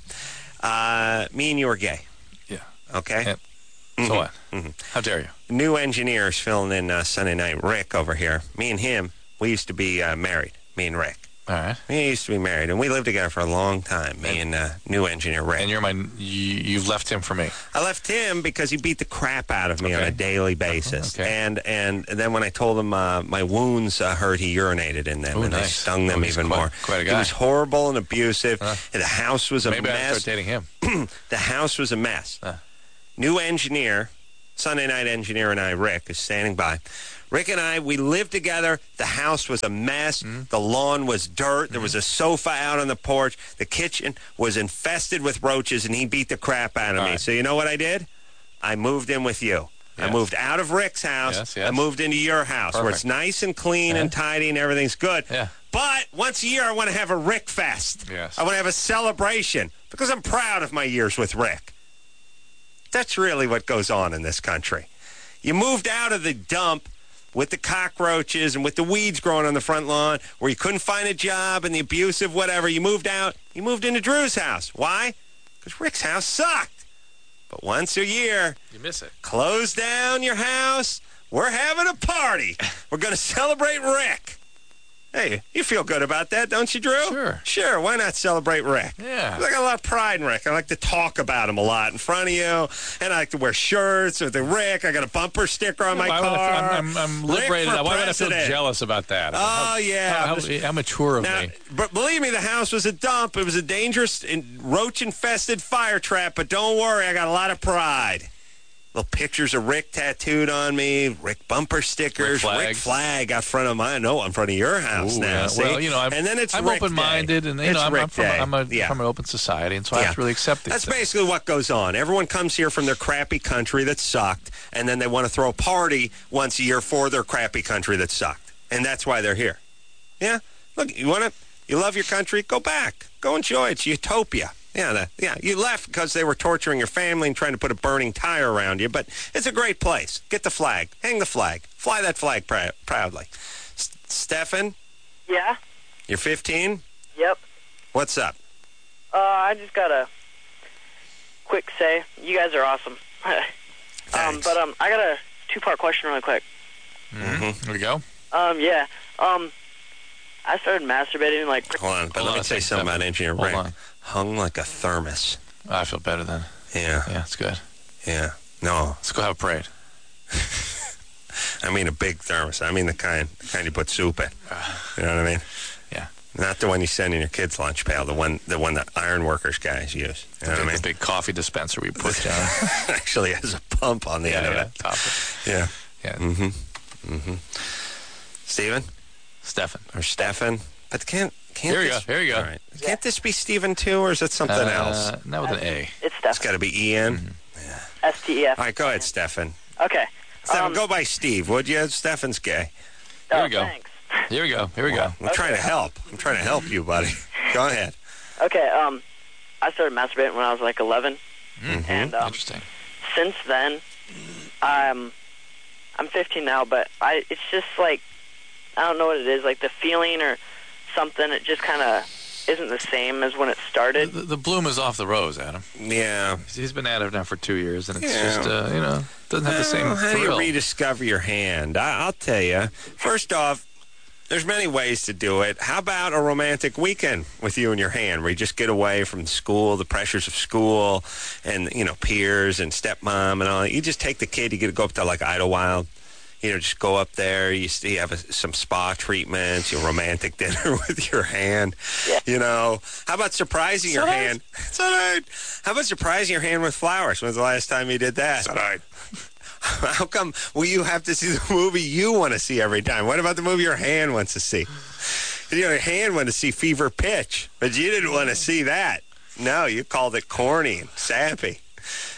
Uh, me and you are gay. Yeah. Okay. Yeah. So what? How dare you? New engineers filling in uh, Sunday night. Rick over here. Me and him. We used to be uh, married. Me and Rick. All right. We used to be married, and we lived together for a long time. Me and uh, new engineer Rick. And you're my. You, you've left him for me. I left him because he beat the crap out of me Okay. on a daily basis. Okay. And, and and then when I told him uh, my wounds uh, hurt, he urinated in them, Ooh, and they nice. stung them Oh, he's even quite- more. quite a He guy. was horrible and abusive. Huh. And the house was a Maybe I mess. start dating him. The house was a mess. Huh. New engineer, Sunday night engineer, and I, Rick, is standing by. Rick and I, we lived together. The house was a mess. Mm-hmm. The lawn was dirt. There was a sofa out on the porch. The kitchen was infested with roaches, and he beat the crap out of All me. right. So you know what I did? I moved in with you. I Yes. moved out of Rick's house. Yes, yes. I moved into your house where it's Perfect. nice and clean Yeah. and tidy and everything's good. Yeah. But once a year, I want to have a Rick Fest. Yes. I want to have a celebration because I'm proud of my years with Rick. That's really what goes on in this country. You moved out of the dump with the cockroaches and with the weeds growing on the front lawn where you couldn't find a job and the abusive whatever. You moved out. You moved into Drew's house. Why? Because Rick's house sucked. But once a year, You miss it. close down your house. We're having a party. We're going to celebrate Rick. Hey, you feel good about that, don't you, Drew? Sure. Sure. Why not celebrate Rick? Yeah. I got a lot of pride in Rick. I like to talk about him a lot in front of you, and I like to wear shirts with the Rick. I got a bumper sticker on my Why would I car. feel- I'm, I'm, I'm Rick liberated. for Why would I feel president. jealous about that? Oh, How- yeah. How, how, This- how mature of Now, me. but believe me, the house was a dump. It was a dangerous, roach-infested fire trap. But don't worry, I got a lot of pride. Little pictures of Rick tattooed on me, Rick bumper stickers, Rick Rick flags. flag out front of mine. No, in front of your house Ooh, now. yeah. See? Well, you know, I'm, and then it's I'm Rick open-minded, Day. and you It's know, I'm, Rick I'm, from, Day. I'm, a, yeah. from an open society, and so I Yeah. have to really accept these That's things. basically what goes on. Everyone comes here from their crappy country that sucked, and then they want to throw a party once a year for their crappy country that sucked, and that's why they're here. Yeah, look, you want to, you love your country, go back, go enjoy it. It's utopia. Yeah, the, yeah. You left because they were torturing your family and trying to put a burning tire around you, but it's a great place. Get the flag, hang the flag, fly that flag prou- proudly. S- Stefan, Yeah. you're fifteen. Yep. What's up? Uh, I just got a quick say. You guys are awesome. um, Thanks. but um, I got a two-part question really quick. Mm-hmm. Here we go. Um, yeah. Um, I started masturbating like. Hold on, but Hold let on me a tell you second, something about Stefan. Engineer Hold Rick. on. Hung like a thermos. I feel better then. Yeah, Yeah, it's good. yeah. No, Let's go have a parade. I mean a big thermos. I mean the kind, the kind you put soup in. You know what I mean? Yeah. Not the one you send in your kid's lunch pail. The one, the one that iron workers guys use. You know what I The mean? big coffee dispenser we put down. Actually has a pump on the yeah, end yeah. of it. Top it. Yeah. Yeah. Mm-hmm. Mm-hmm. Steven Stefan. or Stefan? But can't can't Here we this, go. Here we go. All right. Can't this be Steven too, or is it something Uh, else? Not with an A. It's It's Steph. got to be Ian. Mm-hmm. S T E F. All right, go ahead, Stefan. Okay. Stefan, Um, go by Steve, would you? Stefan's gay. Here oh, we go. Thanks. Here we go. Here we go. I'm trying to help. I'm trying to help you, buddy. Go ahead. Okay. Um, I started masturbating when I was like eleven, Mm-hmm. and um, Interesting. since then, I'm I'm fifteen now, but I it's just like I don't know what it is, like the feeling or something. It just kind of isn't the same as when it started. The, the bloom is off the rose, Adam. Yeah. He's been at it now for two years, and it's Yeah. just, uh, you know, doesn't have the same Well, how do you thrill. rediscover your hand? I, I'll tell you. First off, there's many ways to do it. How about a romantic weekend with you and your hand, where you just get away from school, the pressures of school, and you know peers and stepmom and all. You just take the kid. You get to go up to like Idlewild. You know, just go up there. You, you have a, some spa treatments. Your romantic dinner with your hand. Yeah. You know, how about surprising your all right. hand? It's all right. How about surprising your hand with flowers? When's the last time you did that? It's all right. How come will you have to see the movie you want to see every time? What about the movie your hand wants to see? You know, your hand wanted to see Fever Pitch, but you didn't want to see that. No, you called it corny and sappy.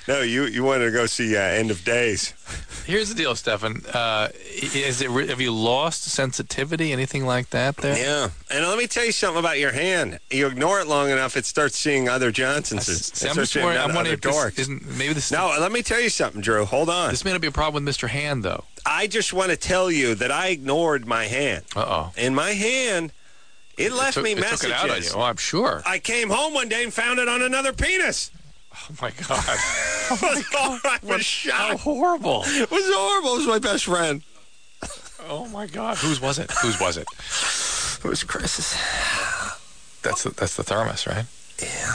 No, you, you wanted to go see uh, End of Days. Here's the deal, Stefan. Uh, is it? Have you lost sensitivity? Anything like that there? Yeah. And let me tell you something about your hand. You ignore it long enough, it starts seeing other Johnsonses. See, I'm just worried. I'm wondering if this isn't, maybe this. No, let me tell you something, Drew. Hold on. This may not be a problem with Mister Hand, though. I just want to tell you that I ignored my hand. Uh-oh. And my hand, it left it took, me it messages. Took it out on you. Oh, I'm sure. I came home one day and found it on another penis. Oh, my God. Oh my God. I was How shocked. horrible. It was horrible. It was my best friend. Oh, my God. Whose was it? Whose was it? It was Chris's. That's the, that's the thermos, right? Yeah.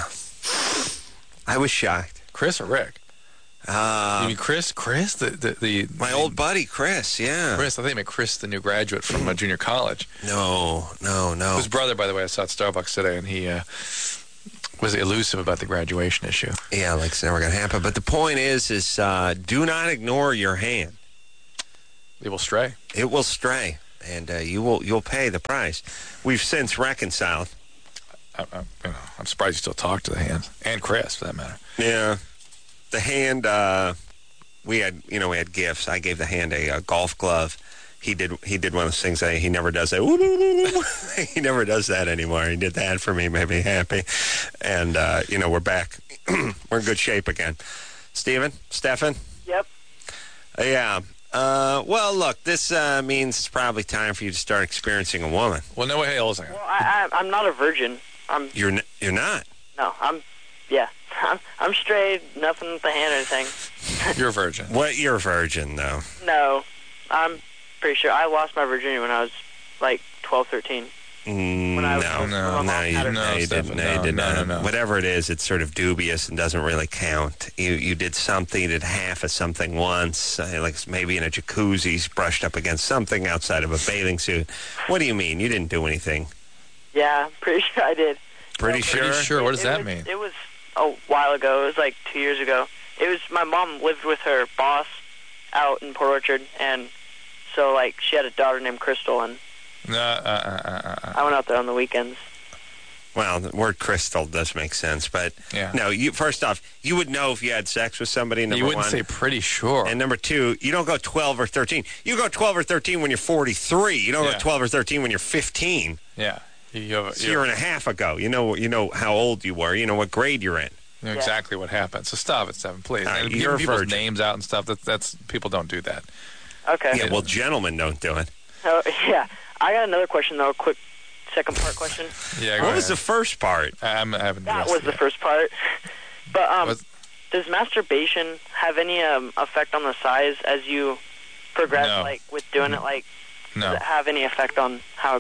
I was shocked. Chris or Rick? Uh, you mean Chris? Chris? The, the, the my the, old buddy, Chris, yeah. Chris, I think I meant Chris, the new graduate from uh, junior college. No, no, no. His brother, by the way, I saw at Starbucks today, and he uh, was elusive about the graduation issue. Yeah, like it's never going to happen. But the point is, is uh, do not ignore your hand. It will stray. It will stray, and uh, you will you'll pay the price. We've since reconciled. I, I, you know, I'm surprised you still talk to the hands, and Chris, for that matter. Yeah. The hand, uh, we had, you know, we had gifts. I gave the hand a, a golf glove. He did he did one of those things that he never does that. He never does that anymore. He did that for me, made me happy. And, uh, you know, we're back. We're in good shape again. Steven? Stefan? Yep. Uh, yeah. Uh, well, look, this uh, means it's probably time for you to start experiencing a woman. Well, no, hey, hold on a second. Well, I, I, I'm not a virgin. I'm. You're, n- you're not? No, I'm. Yeah. I'm, I'm straight, nothing with the hand or anything. You're a virgin. What? You're a virgin, though. No, I'm pretty sure I lost my virginity when I was like twelve, thirteen. Mm, When I was- no, when no, my mom no, had you, her- no, No, you Stefan, didn't. No, you no, did no, not. no, no. Whatever it is, it's sort of dubious and doesn't really count. You you did something, you did half of something once, uh, like maybe in a jacuzzi, brushed up against something outside of a bathing suit. What do you mean? You didn't do anything? Yeah, pretty sure I did. Pretty No, sure? Pretty sure. What does It that was- mean? It was a while ago. It was like two years ago. It was my mom lived with her boss out in Port Orchard, and so like she had a daughter named Crystal, and No, uh, uh, uh, uh. I went out there on the weekends. Well, the word crystal does make sense, but Yeah. no. You first off, you would know if you had sex with somebody. Number You wouldn't one. say pretty sure. And number two, you don't go twelve or thirteen. You go twelve or thirteen when you're forty-three. You don't Yeah. go twelve or thirteen when you're fifteen. yeah. You, you have a, It's a you year and a half ago. You know, you know how old you were. You know what grade you're in. know exactly what happened. So stop it, Stephen, please. All right, and you're a giving people's virgin. names out and stuff, that, that's people don't do that. Okay. Yeah, well, gentlemen don't do it. Oh, yeah. I got another question though. A quick second part question. Yeah, go What was the ahead. first part? I'm, I haven't That addressed was it the yet. first part. But um, Was- does masturbation have any um, effect on the size as you progress, No. like with doing it? Like, No. does it have any effect on how?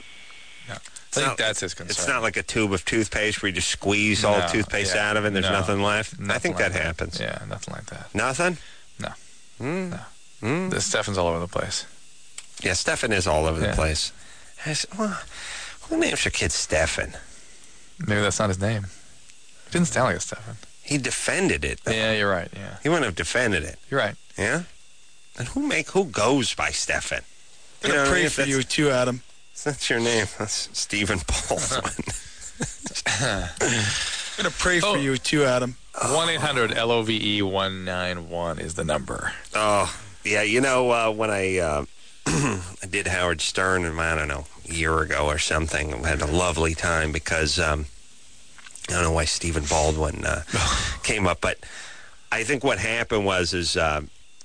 I think not- that's his concern. It's not like a tube of toothpaste where you just squeeze all No, the toothpaste yeah, out of it and there's no, nothing left. I nothing think like that happens. Yeah, nothing like that. Nothing? No. Mm. No. Mm. The Stefan's all over the place. Yeah, Stefan is all over Yeah. the place. Has- well, who names their kid Stefan? Maybe that's not his name. It didn't sound like a Stefan. He defended it. Though. Yeah, you're right. Yeah, He wouldn't have defended it. you're right. Yeah? And who make who goes by Stefan? I'm gonna what I pray mean? for If you too, Adam. That's your name. That's Stephen Baldwin. I'm gonna pray for Oh. you too, Adam. One eight hundred L O V E one nine one is the number. Oh, yeah. You know, uh, when I uh, I did Howard Stern, I don't know, a year ago or something, I had a lovely time because um, I don't know why Stephen Baldwin uh, came up, but I think what happened was is uh,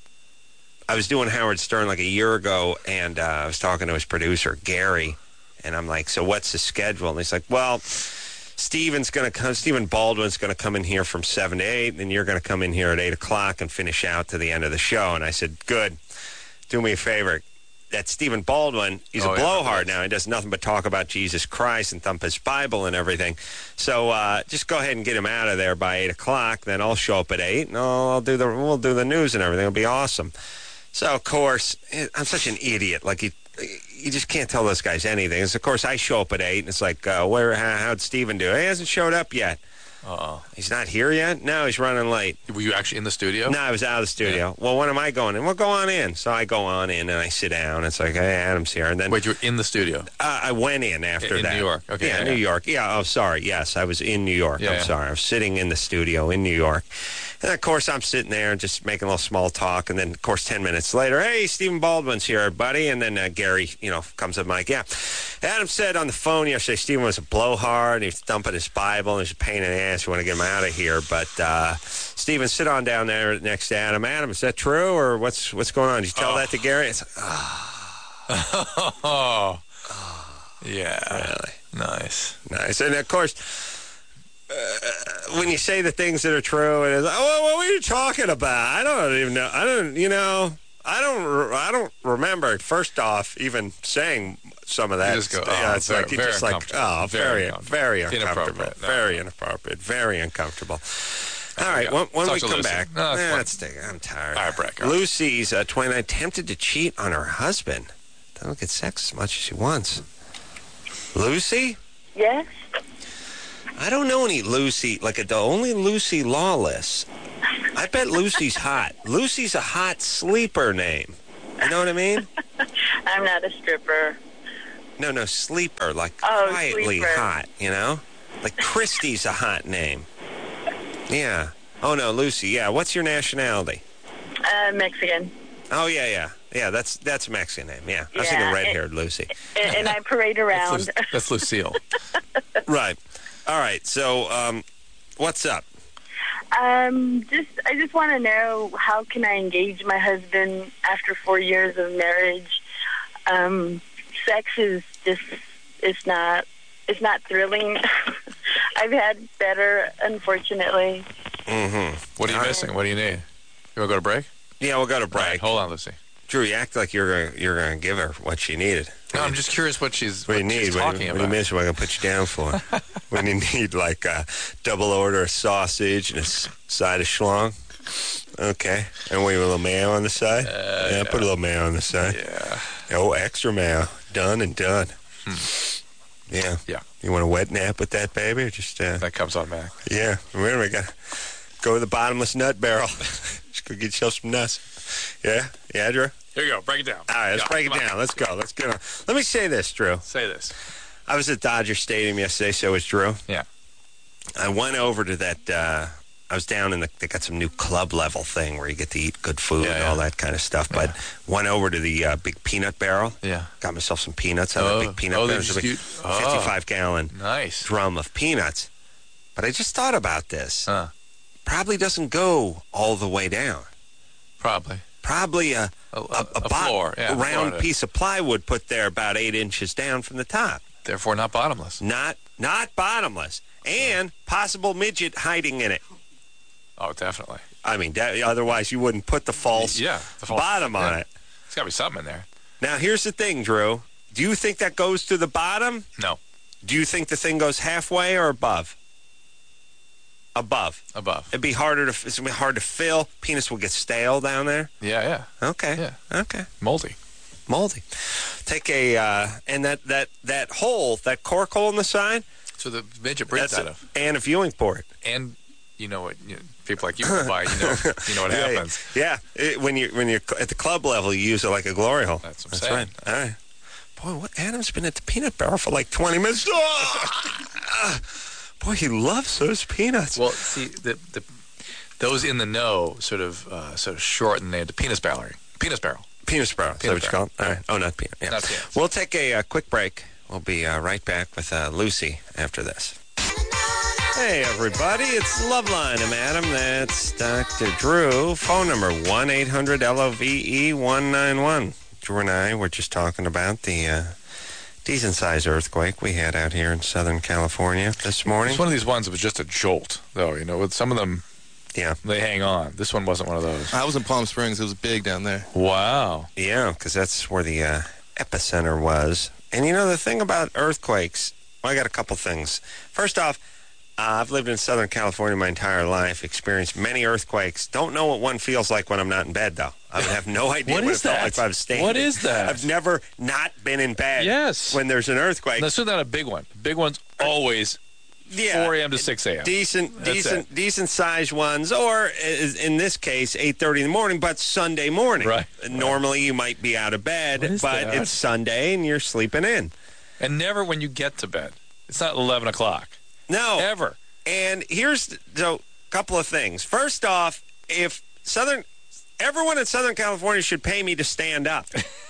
I was doing Howard Stern like a year ago, and uh, I was talking to his producer, Gary, and I'm like, so what's the schedule? And he's like, well, Stephen's going to come, Stephen Baldwin's going to come in here from seven to eight, and then you're going to come in here at eight o'clock and finish out to the end of the show. And I said, good. Do me a favor. That Stephen Baldwin, he's Oh, a yeah, blowhard yes. now. He does nothing but talk about Jesus Christ and thump his Bible and everything. So uh, just go ahead and get him out of there by eight o'clock. Then I'll show up at eight, and I'll, I'll do the we'll do the news and everything. It'll be awesome. So of course, I'm such an idiot. Like you, you just can't tell those guys anything. So, of course, I show up at eight, and it's like, uh, where? How, how'd Stephen do? He hasn't showed up yet. Uh-oh. He's not here yet? No, he's running late. Were you actually in the studio? No, I was out of the studio. Yeah. Well, when am I going in? Well, go on in. So I go on in and I sit down. It's like, hey, Adam's here. And then Wait, you were in the studio? Uh, I went in after in that. In New York. Okay. Yeah, yeah, New yeah. York. Yeah, oh, sorry. Yes, I was in New York. Yeah, I'm yeah. sorry. I was sitting in the studio in New York. And, of course, I'm sitting there and just making a little small talk. And then, of course, ten minutes later, hey, Stephen Baldwin's here, buddy. And then uh, Gary, you know, comes up like, yeah. Adam said on the phone yesterday Stephen was a blowhard and he was thumping his Bible and he's a pain in the ass. We want to get him out of here. But, uh, Stephen, sit on down there next to Adam. Adam, is that true or what's what's going on? Did you tell Oh. that to Gary? It's like, oh. oh. Yeah. Really? Nice. Nice. And, of course, uh, when you say the things that are true, and it's like, oh, what were you talking about? I don't even know. I don't, you know, I don't, I don't remember, first off, even saying some of that. You just go, yeah, oh, it's very- like, you very just like, uncomfortable. oh, Very very, uncomfortable. very uncomfortable. Inappropriate. No. Very inappropriate. Very uncomfortable. All right, Yeah. when, when Talk we to come Lucy. back, No, it's eh, fine. let's take, I'm tired. All right, Breck. All right. Lucy's uh, twenty-nine, tempted to cheat on her husband. Doesn't get sex as much as she wants. Lucy? Yes? I don't know any Lucy, like a, the only Lucy Lawless. I bet Lucy's hot. Lucy's a hot sleeper name. You know what I mean? I'm not a stripper. No, no, sleeper, like Oh, quietly sleeper. hot, you know? Like Christy's a hot name. Yeah. Oh, no, Lucy, yeah. What's your nationality? Uh, Mexican. Oh, yeah, yeah. Yeah, that's that's a Mexican name, yeah. I was Yeah, thinking red-haired Lucy. And, and I parade That's, around. Lu- that's Lucille. Right. All right, so um, what's up? Um, just I just want to know, how can I engage my husband after four years of marriage? Um, sex is just it's not it's not thrilling. I've had better, unfortunately. Mm-hmm. What are you All right. missing? What do you need? You want to go to break? Yeah, we'll go to All right, break. hold on, Lucy. Drew, you act like you're gonna you're gonna give her what she needed. No, I'm just curious what she's, What do you what need? she's What, talking do you- about. what do you miss? What I can put you down for? When you need like a double order of sausage and a s- side of schlong. Okay, and we a little mayo on the side. Uh, yeah, put a little mayo on the side. Yeah. Oh, extra mayo. Done and done. Yeah. Yeah. You want a wet nap with that, baby, or just uh, That comes automatic. yeah? Where do we got? Go to the bottomless nut barrel. Just go get yourself some nuts. Yeah, yeah, Drew. Here you go. Break it down. All right, let's Go. break it Come on. down. Let's go. Let's get on. Let me say this, Drew. Say this. I was at Dodger Stadium yesterday, so was Drew. Yeah. I went over to that. Uh, I was down in the. They got some new club level thing where you get to eat good food Yeah, and yeah. all that kind of stuff. But went over to the uh, big peanut barrel. Yeah. Got myself some peanuts out of Oh. a big peanut Oh, they barrel. It's a just big do- oh. fifty-five gallon Nice. drum of peanuts. But I just thought about this. Uh, Probably doesn't go all the way down. probably. Probably a A, a, a, a, a bot- floor. Yeah, a round floor. piece of plywood put there about eight inches down from the top. Therefore, not bottomless. Not not bottomless, and possible midget hiding in it. Oh, definitely. I mean, that, otherwise you wouldn't put the false Yeah. The false- bottom on yeah. it. There's got to be something in there. Now, here's the thing, Drew. Do you think that goes to the bottom? No. Do you think the thing goes halfway or above? Above. Above. It'd be harder to. It's gonna be hard to fill. Penis will get stale down there. Yeah, yeah. Okay. Yeah. Okay. Moldy. Moldy. Take a uh, and that that that hole, that cork hole in the side. So the midget breathes That's out a, of. and a viewing port. And you know what? You know, people like you can buy. You know. You know what Yeah, happens. Yeah, It- when you when you're at the club level, you use it like a glory hole. That's what I'm That's saying. right. All right. Boy, what Adam's been at the peanut barrel for like twenty minutes. Ah! Boy, he loves those peanuts. Well, see, the, the those in the know sort of uh, sort of shorten the, the penis barrel. Penis barrel. Penis barrel. Is that what you call it? All right. Oh, not peanut. Yeah. Not peanuts. We'll take a uh, quick break. We'll be uh, right back with uh, Lucy after this. Hey, everybody. It's Loveline. I'm Adam. That's Doctor Drew. Phone number one eight hundred L O V E one nine one. Drew and I were just talking about the uh, decent-sized earthquake we had out here in Southern California this morning. It's one of these ones that was just a jolt, though. You know, with some of them, Yeah. they hang on. This one wasn't one of those. I was in Palm Springs. It was big down there. Wow. Yeah, because that's where the uh, epicenter was. And you know, the thing about earthquakes, well, I got a couple things. First off, uh, I've lived in Southern California my entire life, experienced many earthquakes. Don't know what one feels like when I'm not in bed, though. I would have no idea What what, is it felt that? like if I was standing. What is that? I've never not been in bed Yes. when there's an earthquake. That's not a big one. Big ones always Yeah. four a.m. to six a.m. Decent, That's decent, it. decent sized ones, or is- in this case, eight thirty in the morning, but Sunday morning. Right. Normally, you might be out of bed, What is but that? it's Sunday and you're sleeping in. And never when you get to bed. It's not eleven o'clock. No. Ever. And here's so a couple of things. First off, if Southern, everyone in Southern California should pay me to stand up.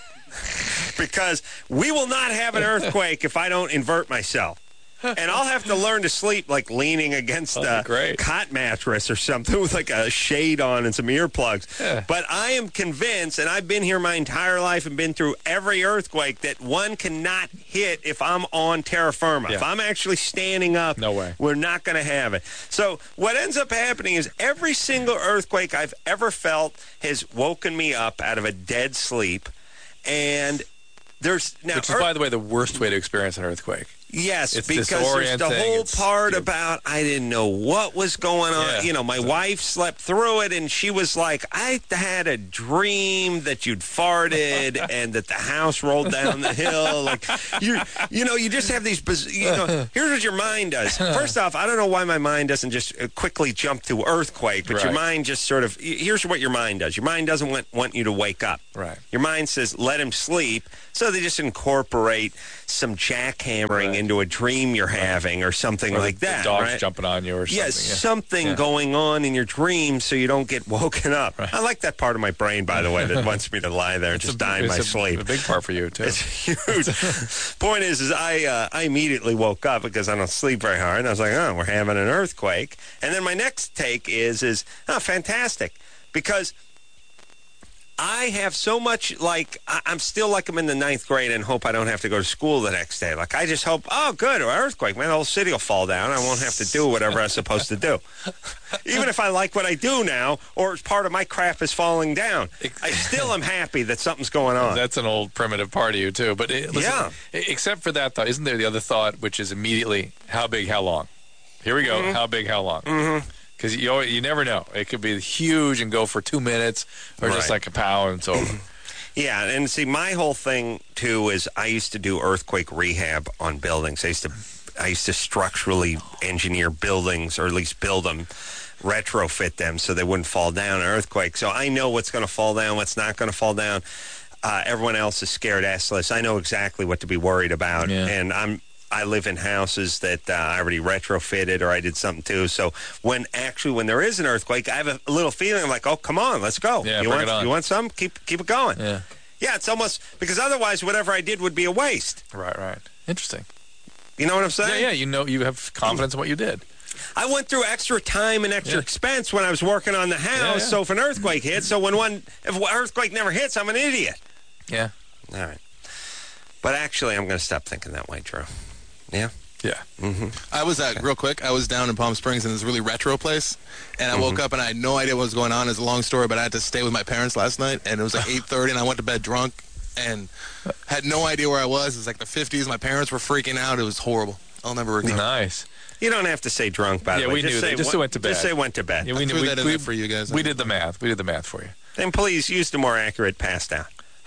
Because we will not have an earthquake if I don't invert myself. And I'll have to learn to sleep like leaning against That'd be a great. cot mattress or something with like a shade on and some earplugs. Yeah. But I am convinced, and I've been here my entire life and been through every earthquake, that one cannot hit if I'm on terra firma. Yeah. If I'm actually standing up, No way. we're not going to have it. So what ends up happening is every single earthquake I've ever felt has woken me up out of a dead sleep. And there's now Which is, earth- by the way, the worst way to experience an earthquake. Yes, It's because there's the disorienting. whole It's- part about I didn't know what was going on. Yeah. You know, my wife slept through it, and she was like, I had a dream that you'd farted and that the house rolled down the hill. Like, you you know, you just have these, biz- you know, here's what your mind does. First off, I don't know why my mind doesn't just uh, quickly jump to earthquake, but your Right. mind just sort of, here's what your mind does. Your mind doesn't want, want you to wake up. Right. Your mind says, let him sleep. So they just incorporate some jackhammering Right. into a dream you're having or something Or like the, that. The dog's right? jumping on you or something. Yes, yeah. something Yeah. going on in your dream so you don't get woken up. Right. I like that part of my brain, by the way, that wants me to lie there and It's just a- die in it's my a, sleep. A big part for you, too. It's huge. Point is, is I uh, I immediately woke up because I don't sleep very hard. And I was like, oh, we're having an earthquake. And then my next take is, is oh, fantastic. Because I have so much, like, I- I'm still like I'm in the ninth grade and hope I don't have to go to school the next day. Like, I just hope, oh, good, an earthquake. Man, the whole city will fall down. I won't have to do whatever I was supposed to do. Even if I like what I do now, or it's part of my crap is falling down, I still am happy that something's going on. That's an old primitive part of you, too. But it, listen, Yeah. e- except for that thought, isn't there the other thought, which is immediately, how big, how long? Here we go. Mm-hmm. How big, how long? Mm-hmm. Because you, always- you never know. It could be huge and go for two minutes or just Right. like a pow and it's over. Yeah, and see, my whole thing too is I used to do earthquake rehab on buildings. I used to, I used to structurally engineer buildings, or at least build them, retrofit them so they wouldn't fall down in an earthquake. So I know what's going to fall down, what's not going to fall down. Uh, everyone else is scared assless. I know exactly what to be worried about, Yeah. and I'm. I live in houses that uh, I already retrofitted or I did something too. So when actually when there is an earthquake, I have a, little feeling. I'm like, oh, come on, let's go. Yeah, you bring want it on. you want some? Keep keep it going. Yeah. Yeah, it's almost because otherwise whatever I did would be a waste. Right, right. Interesting. You know what I'm Yeah, saying? yeah. You know, you have confidence in what you did. I went through extra time and extra Yeah. expense when I was working on the house. Yeah, yeah. So if an earthquake hits, so when one if an earthquake never hits, I'm an idiot. Yeah. All right. But actually, I'm going to stop thinking that way, Drew. Yeah. Yeah. I was uh, real quick. I was down in Palm Springs in this really retro place, and I Mm-hmm. woke up and I had no idea what was going on. It's a long story, but I had to stay with my parents last night, and it was like eight thirty, and I went to bed drunk and had no idea where I was. It was like the fifties. My parents were freaking out. It was horrible. I'll never recover. Nice. You don't have to say drunk, by the Yeah, way. we just knew say that. Just went- went to bed. Just say went to bed. Yeah, I we, threw we, that in we, there for you guys. we did the math. We did the math for you. And please use the more accurate pass down.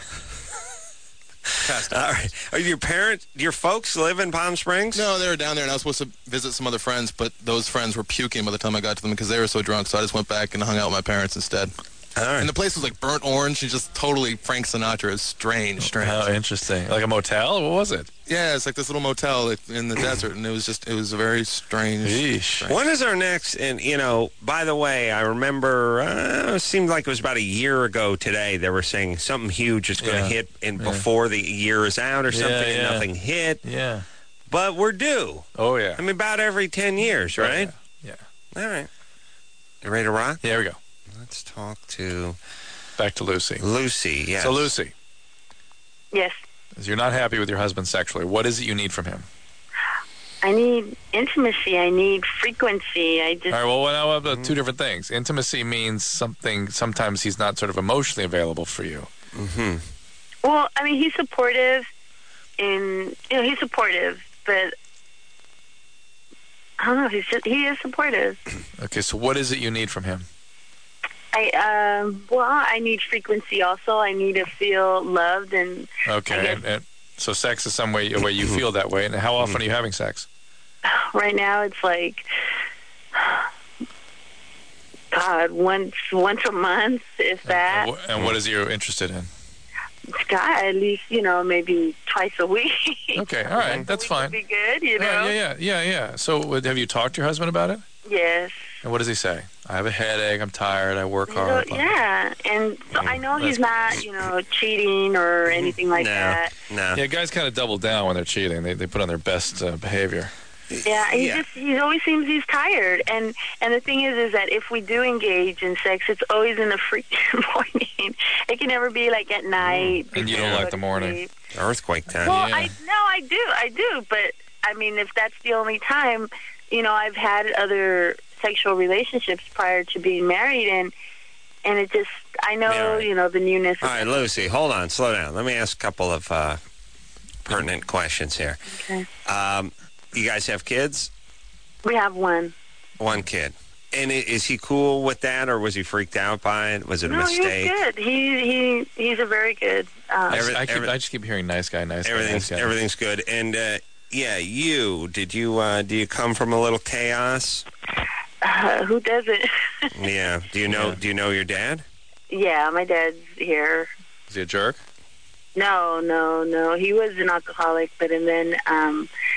Passed All out. right. Are your parents, your folks live in Palm Springs? No, they were down there, and I was supposed to visit some other friends, but those friends were puking by the time I got to them because they were so drunk, so I just went back and hung out with my parents instead. All right. And the place was like burnt orange and just totally Frank Sinatra. It was strange, strange. How interesting. Like a motel? What was it? Yeah, it's like this little motel in the desert, and it was just, it was a very strange. Yeesh. strange- When is our next? And you know, by the way, I remember uh, it seemed like it was about a year ago today. They were saying something huge is going to Yeah. hit in Yeah. before the year is out or Yeah, something, and yeah. nothing hit. Yeah. But we're due. Oh, yeah. I mean, about every ten years, right? Yeah. All right. You ready to rock? Yeah. Here we go. Let's talk to Back to Lucy. Lucy. Yes. So, Lucy, Yes. you're not happy with your husband sexually. What is it you need from him? I need intimacy. I need frequency. I just All right, well, now we have two different things. Intimacy means something, sometimes he's not sort of emotionally available for you. Mm-hmm. well, I mean, he's supportive, and you know, he's supportive, but I don't know. He's just, he is supportive. Okay, so what is it you need from him? I um well, I need frequency. Also, I need to feel loved, and I Okay, guess- and, and so sex is some way, a way you feel that way. And how often are you having sex? right now it's like, God, once once a month, if that. And, wh- and what is you interested in? God, at least, you know, maybe twice a week. Okay, all right, that's fine. Would be good, you know. Yeah, yeah, yeah, yeah, yeah. So, uh, have you talked to your husband about it? Yes. And what does he say? I have a headache. I'm tired. I work So, hard. yeah, and so I know he's not, you know, cheating or anything like No, that. no. Yeah, guys kind of double down when they're cheating. They they put on their best uh, behavior. Yeah, he Yeah. just he always seems he's tired, and and the thing is, is that if we do engage in sex, it's always in the freaking morning. It can never be like at night. And you before don't I like go the to morning. sleep. Earthquake time. Well, Yeah. I no, I do, I do, but I mean, if that's the only time, you know, I've had other sexual relationships prior to being married, and and it just, I know, Yeah, all right. you know, the newness. All of right, Lucy, hold on. Slow down. Let me ask a couple of uh, pertinent questions here. Okay. Um, you guys have kids? We have one. One kid. And i- is he cool with that, or was he freaked out by it? Was it a No, mistake? he's good. He he he's a very good. Um, I, Every- I, keep, every- I just keep hearing nice guy, nice guy, nice Everything's guy. everything's good. And uh, yeah, you did you uh, do you come from a little chaos? uh, who doesn't? Yeah. Do you know Yeah. Do you know your dad? Yeah, my dad's here. Is he a jerk? No, no, no. He was an alcoholic, but and then um,